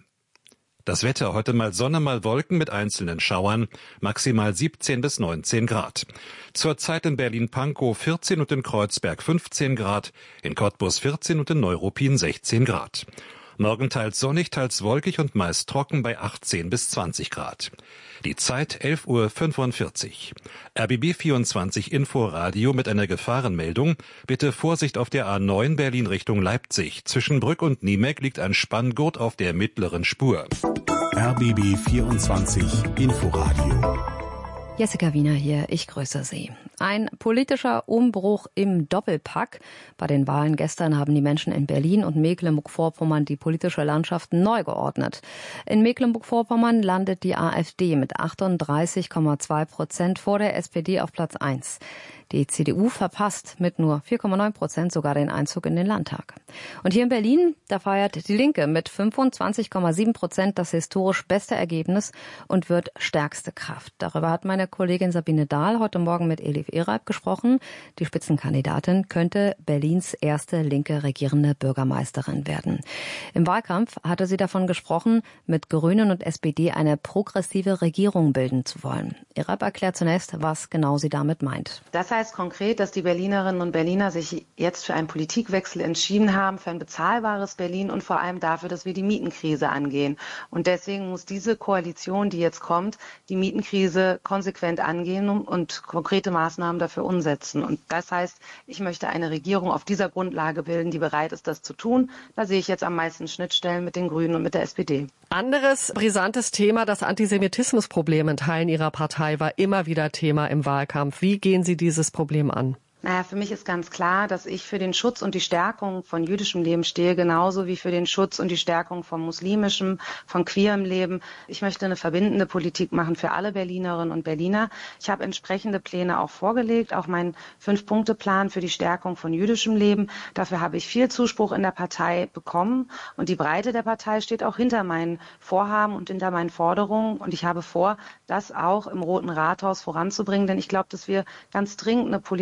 Das Wetter: heute mal Sonne, mal Wolken mit einzelnen Schauern, maximal siebzehn bis neunzehn Grad. Zurzeit in Berlin-Pankow vierzehn und in Kreuzberg fünfzehn Grad, in Cottbus vierzehn und in Neuruppin sechzehn Grad. Morgen teils sonnig, teils wolkig und meist trocken bei achtzehn bis zwanzig Grad. Die Zeit elf Uhr fünfundvierzig. R B B vierundzwanzig Inforadio mit einer Gefahrenmeldung. Bitte Vorsicht auf der A neun Berlin Richtung Leipzig. Zwischen Brück und Niemek liegt ein Spanngurt auf der mittleren Spur. R B B vierundzwanzig Inforadio. Jessica Wiener hier, ich grüße Sie. Ein politischer Umbruch im Doppelpack. Bei den Wahlen gestern haben die Menschen in Berlin und Mecklenburg-Vorpommern die politische Landschaft neu geordnet. In Mecklenburg-Vorpommern landet die AfD mit achtunddreißig Komma zwei Prozent vor der S P D auf Platz eins. Die C D U verpasst mit nur vier Komma neun Prozent sogar den Einzug in den Landtag. Und hier in Berlin, da feiert die Linke mit fünfundzwanzig Komma sieben Prozent das historisch beste Ergebnis und wird stärkste Kraft. Darüber hat meine Kollegin Sabine Dahl heute Morgen mit Elif Eralp gesprochen. Die Spitzenkandidatin könnte Berlins erste linke regierende Bürgermeisterin werden. Im Wahlkampf hatte sie davon gesprochen, mit Grünen und S P D eine progressive Regierung bilden zu wollen. Eralp erklärt zunächst, was genau sie damit meint. Das heißt konkret, dass die Berlinerinnen und Berliner sich jetzt für einen Politikwechsel entschieden haben, für ein bezahlbares Berlin und vor allem dafür, dass wir die Mietenkrise angehen. Und deswegen muss diese Koalition, die jetzt kommt, die Mietenkrise konsequent angehen und konkrete Maßnahmen dafür umsetzen. Und das heißt, ich möchte eine Regierung auf dieser Grundlage bilden, die bereit ist, das zu tun. Da sehe ich jetzt am meisten Schnittstellen mit den Grünen und mit der S P D. Anderes brisantes Thema, das Antisemitismusproblem in Teilen Ihrer Partei, war immer wieder Thema im Wahlkampf. Wie gehen Sie dieses Problem an? Naja, für mich ist ganz klar, dass ich für den Schutz und die Stärkung von jüdischem Leben stehe, genauso wie für den Schutz und die Stärkung von muslimischem, von queerem Leben. Ich möchte eine verbindende Politik machen für alle Berlinerinnen und Berliner. Ich habe entsprechende Pläne auch vorgelegt, auch meinen Fünf-Punkte-Plan für die Stärkung von jüdischem Leben. Dafür habe ich viel Zuspruch in der Partei bekommen und die Breite der Partei steht auch hinter meinen Vorhaben und hinter meinen Forderungen. Und ich habe vor, das auch im Roten Rathaus voranzubringen, denn ich glaube, dass wir ganz dringend eine Politik der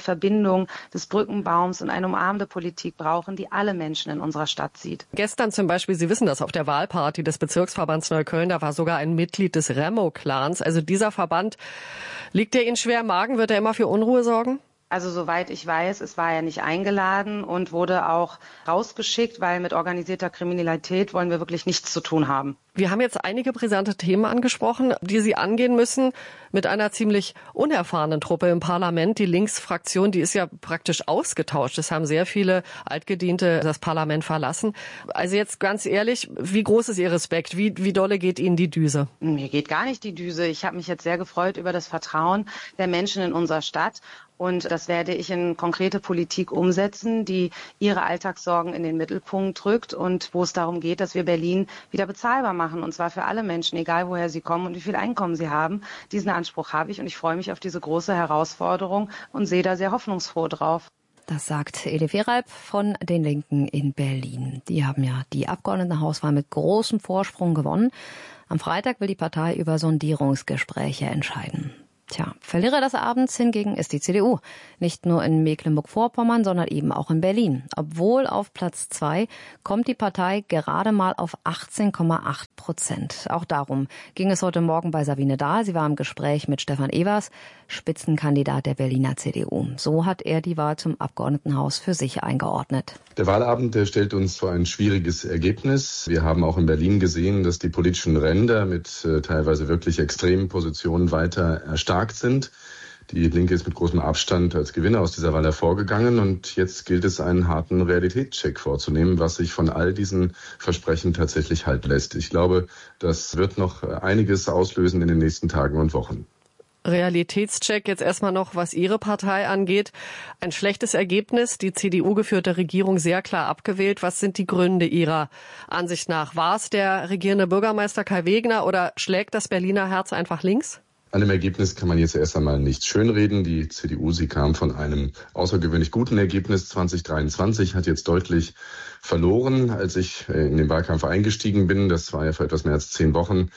Verbindung des Brückenbaums und eine umarmende Politik brauchen, die alle Menschen in unserer Stadt sieht. Gestern zum Beispiel, Sie wissen das, auf der Wahlparty des Bezirksverbands Neukölln, da war sogar ein Mitglied des Remo-Clans. Also dieser Verband, liegt er Ihnen schwer im Magen? Wird er immer für Unruhe sorgen? Also soweit ich weiß, es war ja nicht eingeladen und wurde auch rausgeschickt, weil mit organisierter Kriminalität wollen wir wirklich nichts zu tun haben. Wir haben jetzt einige brisante Themen angesprochen, die Sie angehen müssen mit einer ziemlich unerfahrenen Truppe im Parlament. Die Linksfraktion, die ist ja praktisch ausgetauscht. Es haben sehr viele Altgediente das Parlament verlassen. Also jetzt ganz ehrlich, wie groß ist Ihr Respekt? Wie, wie dolle geht Ihnen die Düse? Mir geht gar nicht die Düse. Ich habe mich jetzt sehr gefreut über das Vertrauen der Menschen in unserer Stadt. Und das werde ich in konkrete Politik umsetzen, die ihre Alltagssorgen in den Mittelpunkt rückt und wo es darum geht, dass wir Berlin wieder bezahlbar machen. Und zwar für alle Menschen, egal woher sie kommen und wie viel Einkommen sie haben. Diesen Anspruch habe ich und ich freue mich auf diese große Herausforderung und sehe da sehr hoffnungsfroh drauf. Das sagt Ede Weralp von den Linken in Berlin. Die haben ja die Abgeordnetenhauswahl mit großem Vorsprung gewonnen. Am Freitag will die Partei über Sondierungsgespräche entscheiden. Tja, Verlierer des Abends hingegen ist die C D U. Nicht nur in Mecklenburg-Vorpommern, sondern eben auch in Berlin. Obwohl auf Platz zwei kommt die Partei gerade mal auf achtzehn Komma acht Prozent. Auch darum ging es heute Morgen bei Sabine Dahl. Sie war im Gespräch mit Stefan Evers, Spitzenkandidat der Berliner C D U. So hat er die Wahl zum Abgeordnetenhaus für sich eingeordnet. Der Wahlabend, der stellt uns vor ein schwieriges Ergebnis. Wir haben auch in Berlin gesehen, dass die politischen Ränder mit äh, teilweise wirklich extremen Positionen weiter erstarkt sind. Die Linke ist mit großem Abstand als Gewinner aus dieser Wahl hervorgegangen und jetzt gilt es, einen harten Realitätscheck vorzunehmen, was sich von all diesen Versprechen tatsächlich halten lässt. Ich glaube, das wird noch einiges auslösen in den nächsten Tagen und Wochen. Realitätscheck jetzt erstmal noch, was Ihre Partei angeht. Ein schlechtes Ergebnis, die C D U-geführte Regierung sehr klar abgewählt. Was sind die Gründe Ihrer Ansicht nach? War es der regierende Bürgermeister Kai Wegner oder schlägt das Berliner Herz einfach links? An dem Ergebnis kann man jetzt erst einmal nichts schönreden. Die C D U, sie kam von einem außergewöhnlich guten Ergebnis zwanzig dreiundzwanzig, hat jetzt deutlich verloren, als ich in den Wahlkampf eingestiegen bin. Das war ja vor etwas mehr als zehn Wochen.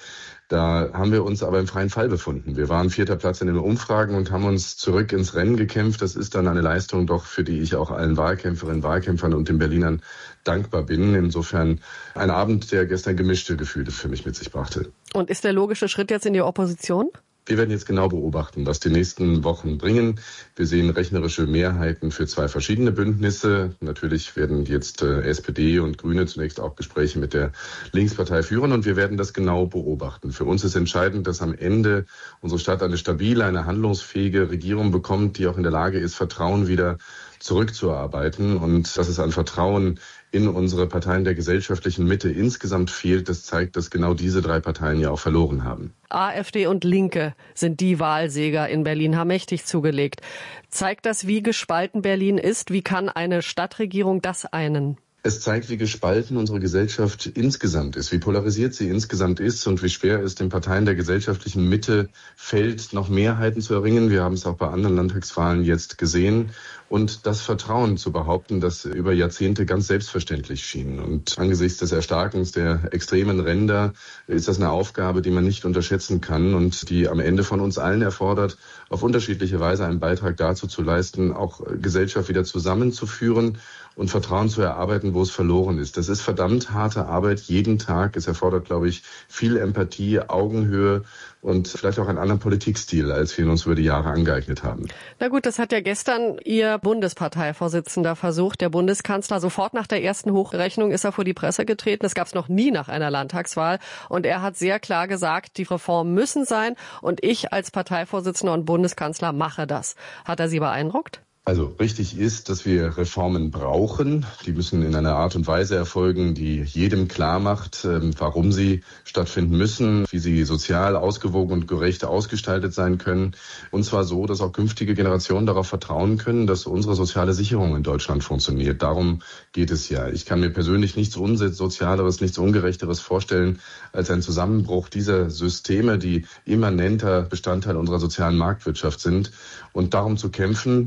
Da haben wir uns aber im freien Fall befunden. Wir waren vierter Platz in den Umfragen und haben uns zurück ins Rennen gekämpft. Das ist dann eine Leistung doch, für die ich auch allen Wahlkämpferinnen, Wahlkämpfern und den Berlinern dankbar bin. Insofern ein Abend, der gestern gemischte Gefühle für mich mit sich brachte. Und ist der logische Schritt jetzt in die Opposition? Wir werden jetzt genau beobachten, was die nächsten Wochen bringen. Wir sehen rechnerische Mehrheiten für zwei verschiedene Bündnisse. Natürlich werden jetzt äh, S P D und Grüne zunächst auch Gespräche mit der Linkspartei führen und wir werden das genau beobachten. Für uns ist entscheidend, dass am Ende unsere Stadt eine stabile, eine handlungsfähige Regierung bekommt, die auch in der Lage ist, Vertrauen wieder zurückzuarbeiten. Und dass es an Vertrauen in unsere Parteien der gesellschaftlichen Mitte insgesamt fehlt, das zeigt, dass genau diese drei Parteien ja auch verloren haben. AfD und Linke sind die Wahlsieger in Berlin, haben mächtig zugelegt. Zeigt das, wie gespalten Berlin ist? Wie kann eine Stadtregierung das einen? Es zeigt, wie gespalten unsere Gesellschaft insgesamt ist, wie polarisiert sie insgesamt ist und wie schwer es den Parteien der gesellschaftlichen Mitte fällt, noch Mehrheiten zu erringen. Wir haben es auch bei anderen Landtagswahlen jetzt gesehen. Und das Vertrauen zu behaupten, das über Jahrzehnte ganz selbstverständlich schien. Und angesichts des Erstarkens der extremen Ränder ist das eine Aufgabe, die man nicht unterschätzen kann und die am Ende von uns allen erfordert, auf unterschiedliche Weise einen Beitrag dazu zu leisten, auch Gesellschaft wieder zusammenzuführen und Vertrauen zu erarbeiten, wo es verloren ist. Das ist verdammt harte Arbeit jeden Tag. Es erfordert, glaube ich, viel Empathie, Augenhöhe und vielleicht auch einen anderen Politikstil, als wir uns über die Jahre angeeignet haben. Na gut, das hat ja gestern Ihr Bundesparteivorsitzender versucht. Der Bundeskanzler, sofort nach der ersten Hochrechnung ist er vor die Presse getreten. Das gab es noch nie nach einer Landtagswahl. Und er hat sehr klar gesagt, die Reformen müssen sein. Und ich als Parteivorsitzender und Bundeskanzler mache das. Hat er Sie beeindruckt? Also richtig ist, dass wir Reformen brauchen. Die müssen in einer Art und Weise erfolgen, die jedem klar macht, warum sie stattfinden müssen, wie sie sozial ausgewogen und gerecht ausgestaltet sein können. Und zwar so, dass auch künftige Generationen darauf vertrauen können, dass unsere soziale Sicherung in Deutschland funktioniert. Darum geht es ja. Ich kann mir persönlich nichts Unsozialeres, nichts Ungerechteres vorstellen, als ein Zusammenbruch dieser Systeme, die immanenter Bestandteil unserer sozialen Marktwirtschaft sind. Und darum zu kämpfen, na selbstverständlich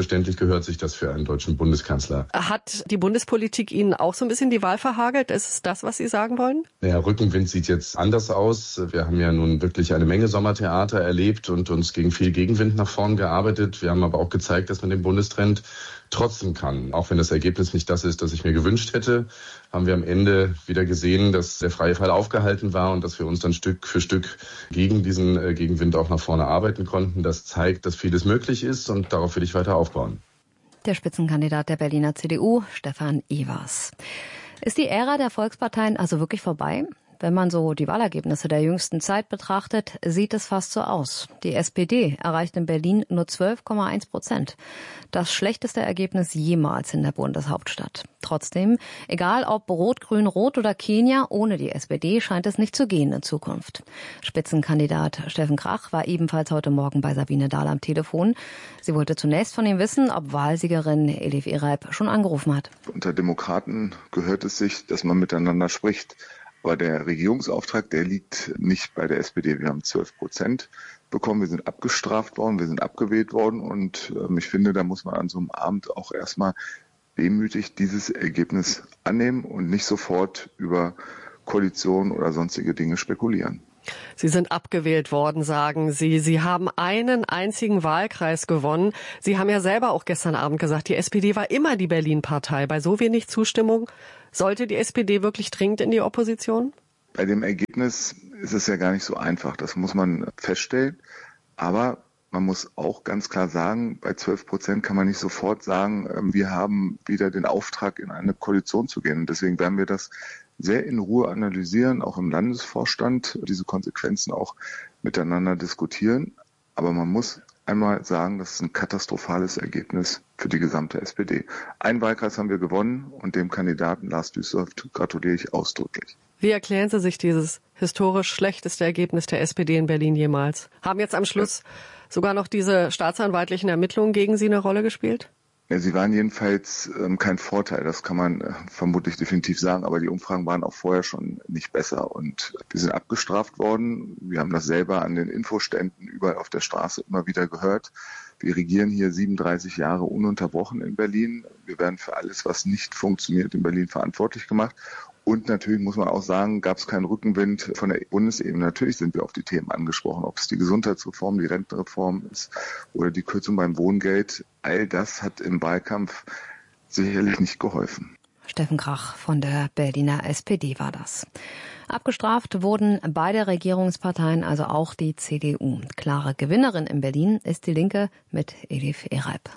selbstverständlich gehört sich das für einen deutschen Bundeskanzler. Hat die Bundespolitik Ihnen auch so ein bisschen die Wahl verhagelt? Ist es das, was Sie sagen wollen? Naja, Rückenwind sieht jetzt anders aus. Wir haben ja nun wirklich eine Menge Sommertheater erlebt und uns gegen viel Gegenwind nach vorn gearbeitet. Wir haben aber auch gezeigt, dass man den Bundestrend trotzen kann. Auch wenn das Ergebnis nicht das ist, das ich mir gewünscht hätte, haben wir am Ende wieder gesehen, dass der freie Fall aufgehalten war und dass wir uns dann Stück für Stück gegen diesen äh, Gegenwind auch nach vorne arbeiten konnten. Das zeigt, dass vieles möglich ist und darauf will ich weiter aufbauen. Der Spitzenkandidat der Berliner C D U, Stefan Evers. Ist die Ära der Volksparteien also wirklich vorbei? Wenn man so die Wahlergebnisse der jüngsten Zeit betrachtet, sieht es fast so aus. Die S P D erreicht in Berlin nur zwölf Komma eins Prozent. Das schlechteste Ergebnis jemals in der Bundeshauptstadt. Trotzdem, egal ob Rot, Grün, Rot oder Kenia, ohne die S P D scheint es nicht zu gehen in Zukunft. Spitzenkandidat Steffen Krach war ebenfalls heute Morgen bei Sabine Dahl am Telefon. Sie wollte zunächst von ihm wissen, ob Wahlsiegerin Elif Ereib schon angerufen hat. Unter Demokraten gehört es sich, dass man miteinander spricht. Aber der Regierungsauftrag, der liegt nicht bei der S P D. Wir haben zwölf Prozent bekommen, wir sind abgestraft worden, wir sind abgewählt worden und äh, ich finde, da muss man an so einem Abend auch erstmal demütig dieses Ergebnis annehmen und nicht sofort über Koalition oder sonstige Dinge spekulieren. Sie sind abgewählt worden, sagen Sie. Sie haben einen einzigen Wahlkreis gewonnen. Sie haben ja selber auch gestern Abend gesagt, die S P D war immer die Berlin-Partei. Bei so wenig Zustimmung sollte die S P D wirklich dringend in die Opposition? Bei dem Ergebnis ist es ja gar nicht so einfach. Das muss man feststellen. Aber man muss auch ganz klar sagen, bei zwölf Prozent kann man nicht sofort sagen, wir haben wieder den Auftrag, in eine Koalition zu gehen. Und deswegen werden wir das sehr in Ruhe analysieren, auch im Landesvorstand, diese Konsequenzen auch miteinander diskutieren. Aber man muss einmal sagen, das ist ein katastrophales Ergebnis für die gesamte S P D. Einen Wahlkreis haben wir gewonnen und dem Kandidaten Lars Düsseldorf gratuliere ich ausdrücklich. Wie erklären Sie sich dieses historisch schlechteste Ergebnis der S P D in Berlin jemals? Haben jetzt am Schluss ja. sogar noch diese staatsanwaltlichen Ermittlungen gegen Sie eine Rolle gespielt? Ja, sie waren jedenfalls ähm, kein Vorteil, das kann man äh, vermutlich definitiv sagen, aber die Umfragen waren auch vorher schon nicht besser und wir sind abgestraft worden. Wir haben das selber an den Infoständen überall auf der Straße immer wieder gehört. Wir regieren hier siebenunddreißig Jahre ununterbrochen in Berlin. Wir werden für alles, was nicht funktioniert, in Berlin verantwortlich gemacht. Und natürlich muss man auch sagen, gab es keinen Rückenwind von der Bundesebene. Natürlich sind wir auf die Themen angesprochen, ob es die Gesundheitsreform, die Rentenreform ist oder die Kürzung beim Wohngeld. All das hat im Wahlkampf sicherlich nicht geholfen. Steffen Krach von der Berliner S P D war das. Abgestraft wurden beide Regierungsparteien, also auch die C D U. Klare Gewinnerin in Berlin ist die Linke mit Elif Ereib.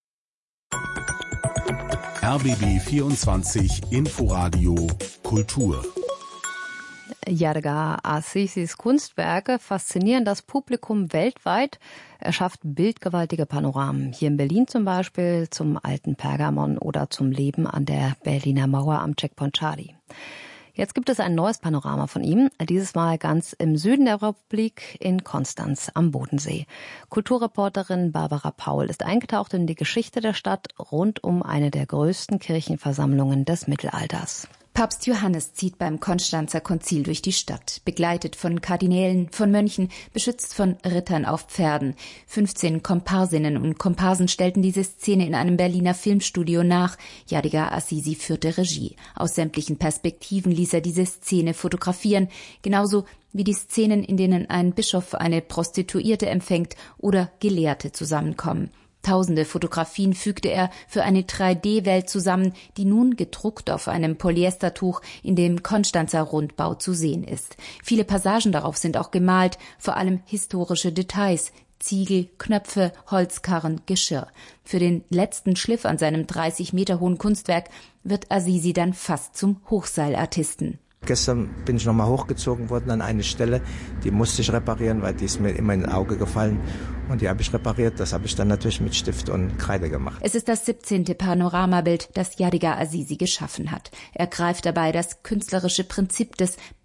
R B B vierundzwanzig Inforadio Kultur. Yadigar Azizi's Kunstwerke faszinieren das Publikum weltweit. Er schafft bildgewaltige Panoramen. Hier in Berlin zum Beispiel zum alten Pergamon oder zum Leben an der Berliner Mauer am Checkpoint Charlie. Jetzt gibt es ein neues Panorama von ihm, dieses Mal ganz im Süden der Republik in Konstanz am Bodensee. Kulturreporterin Barbara Paul ist eingetaucht in die Geschichte der Stadt rund um eine der größten Kirchenversammlungen des Mittelalters. Papst Johannes zieht beim Konstanzer Konzil durch die Stadt, begleitet von Kardinälen, von Mönchen, beschützt von Rittern auf Pferden. fünfzehn Komparsinnen und Komparsen stellten diese Szene in einem Berliner Filmstudio nach. Yadigar Azizi führte Regie. Aus sämtlichen Perspektiven ließ er diese Szene fotografieren, genauso wie die Szenen, in denen ein Bischof eine Prostituierte empfängt oder Gelehrte zusammenkommen. Tausende Fotografien fügte er für eine drei D Welt zusammen, die nun gedruckt auf einem Polyestertuch in dem Konstanzer Rundbau zu sehen ist. Viele Passagen darauf sind auch gemalt, vor allem historische Details, Ziegel, Knöpfe, Holzkarren, Geschirr. Für den letzten Schliff an seinem dreißig Meter hohen Kunstwerk wird Azizi dann fast zum Hochseilartisten. Gestern bin ich nochmal hochgezogen worden an eine Stelle, die musste ich reparieren, weil die ist mir immer ins Auge gefallen. Und die habe ich repariert, das habe ich dann natürlich mit Stift und Kreide gemacht. Es ist das siebzehnte Panoramabild, das Yadigar Azizi geschaffen hat. Er greift dabei das künstlerische Prinzip des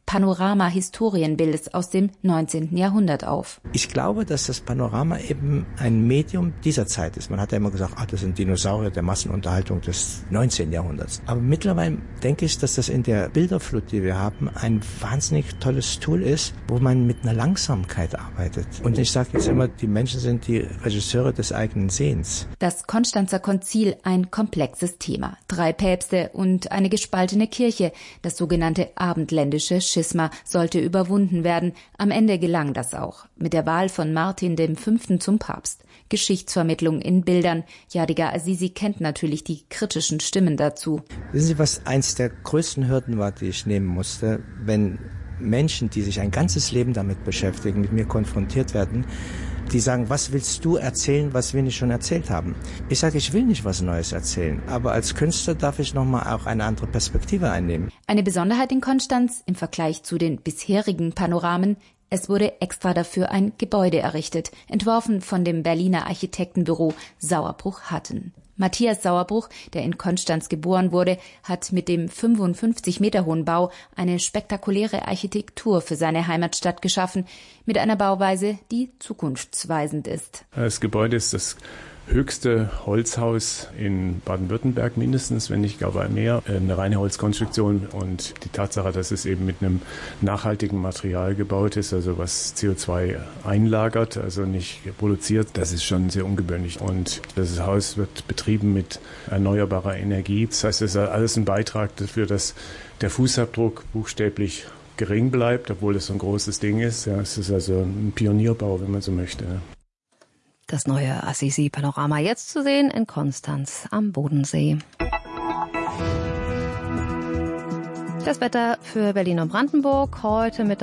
Panorama-Historienbildes aus dem neunzehnten Jahrhundert auf. Ich glaube, dass das Panorama eben ein Medium dieser Zeit ist. Man hat ja immer gesagt, ach, das sind Dinosaurier der Massenunterhaltung des neunzehnten Jahrhunderts. Aber mittlerweile denke ich, dass das in der Bilderflut, die wir haben, ein wahnsinnig tolles Tool ist, wo man mit einer Langsamkeit arbeitet. Und ich sage jetzt immer, die Menschen sind die Regisseure des eigenen Sehens. Das Konstanzer Konzil, ein komplexes Thema. Drei Päpste und eine gespaltene Kirche. Das sogenannte abendländische Schisma sollte überwunden werden. Am Ende gelang das auch. Mit der Wahl von Martin dem Fünften zum Papst. Geschichtsvermittlung in Bildern. Yadigar Azizi kennt natürlich die kritischen Stimmen dazu. Wissen Sie, was eins der größten Hürden war, die ich nehmen musste? Wenn Menschen, die sich ein ganzes Leben damit beschäftigen, mit mir konfrontiert werden, die sagen, was willst du erzählen, was wir nicht schon erzählt haben? Ich sage, ich will nicht was Neues erzählen, aber als Künstler darf ich nochmal auch eine andere Perspektive einnehmen. Eine Besonderheit in Konstanz im Vergleich zu den bisherigen Panoramen: Es wurde extra dafür ein Gebäude errichtet, entworfen von dem Berliner Architektenbüro Sauerbruch-Hatten. Matthias Sauerbruch, der in Konstanz geboren wurde, hat mit dem fünfundfünfzig Meter hohen Bau eine spektakuläre Architektur für seine Heimatstadt geschaffen, mit einer Bauweise, die zukunftsweisend ist. Das Gebäude ist das höchste Holzhaus in Baden-Württemberg mindestens, wenn nicht gar mehr. Eine reine Holzkonstruktion, und die Tatsache, dass es eben mit einem nachhaltigen Material gebaut ist, also was C O zwei einlagert, also nicht produziert, das ist schon sehr ungewöhnlich. Und das Haus wird betrieben mit erneuerbarer Energie. Das heißt, es ist alles ein Beitrag dafür, dass der Fußabdruck buchstäblich gering bleibt, obwohl es so ein großes Ding ist. Ja, es ist also ein Pionierbau, wenn man so möchte. Das neue Assisi-Panorama jetzt zu sehen in Konstanz am Bodensee. Das Wetter für Berlin und Brandenburg heute mit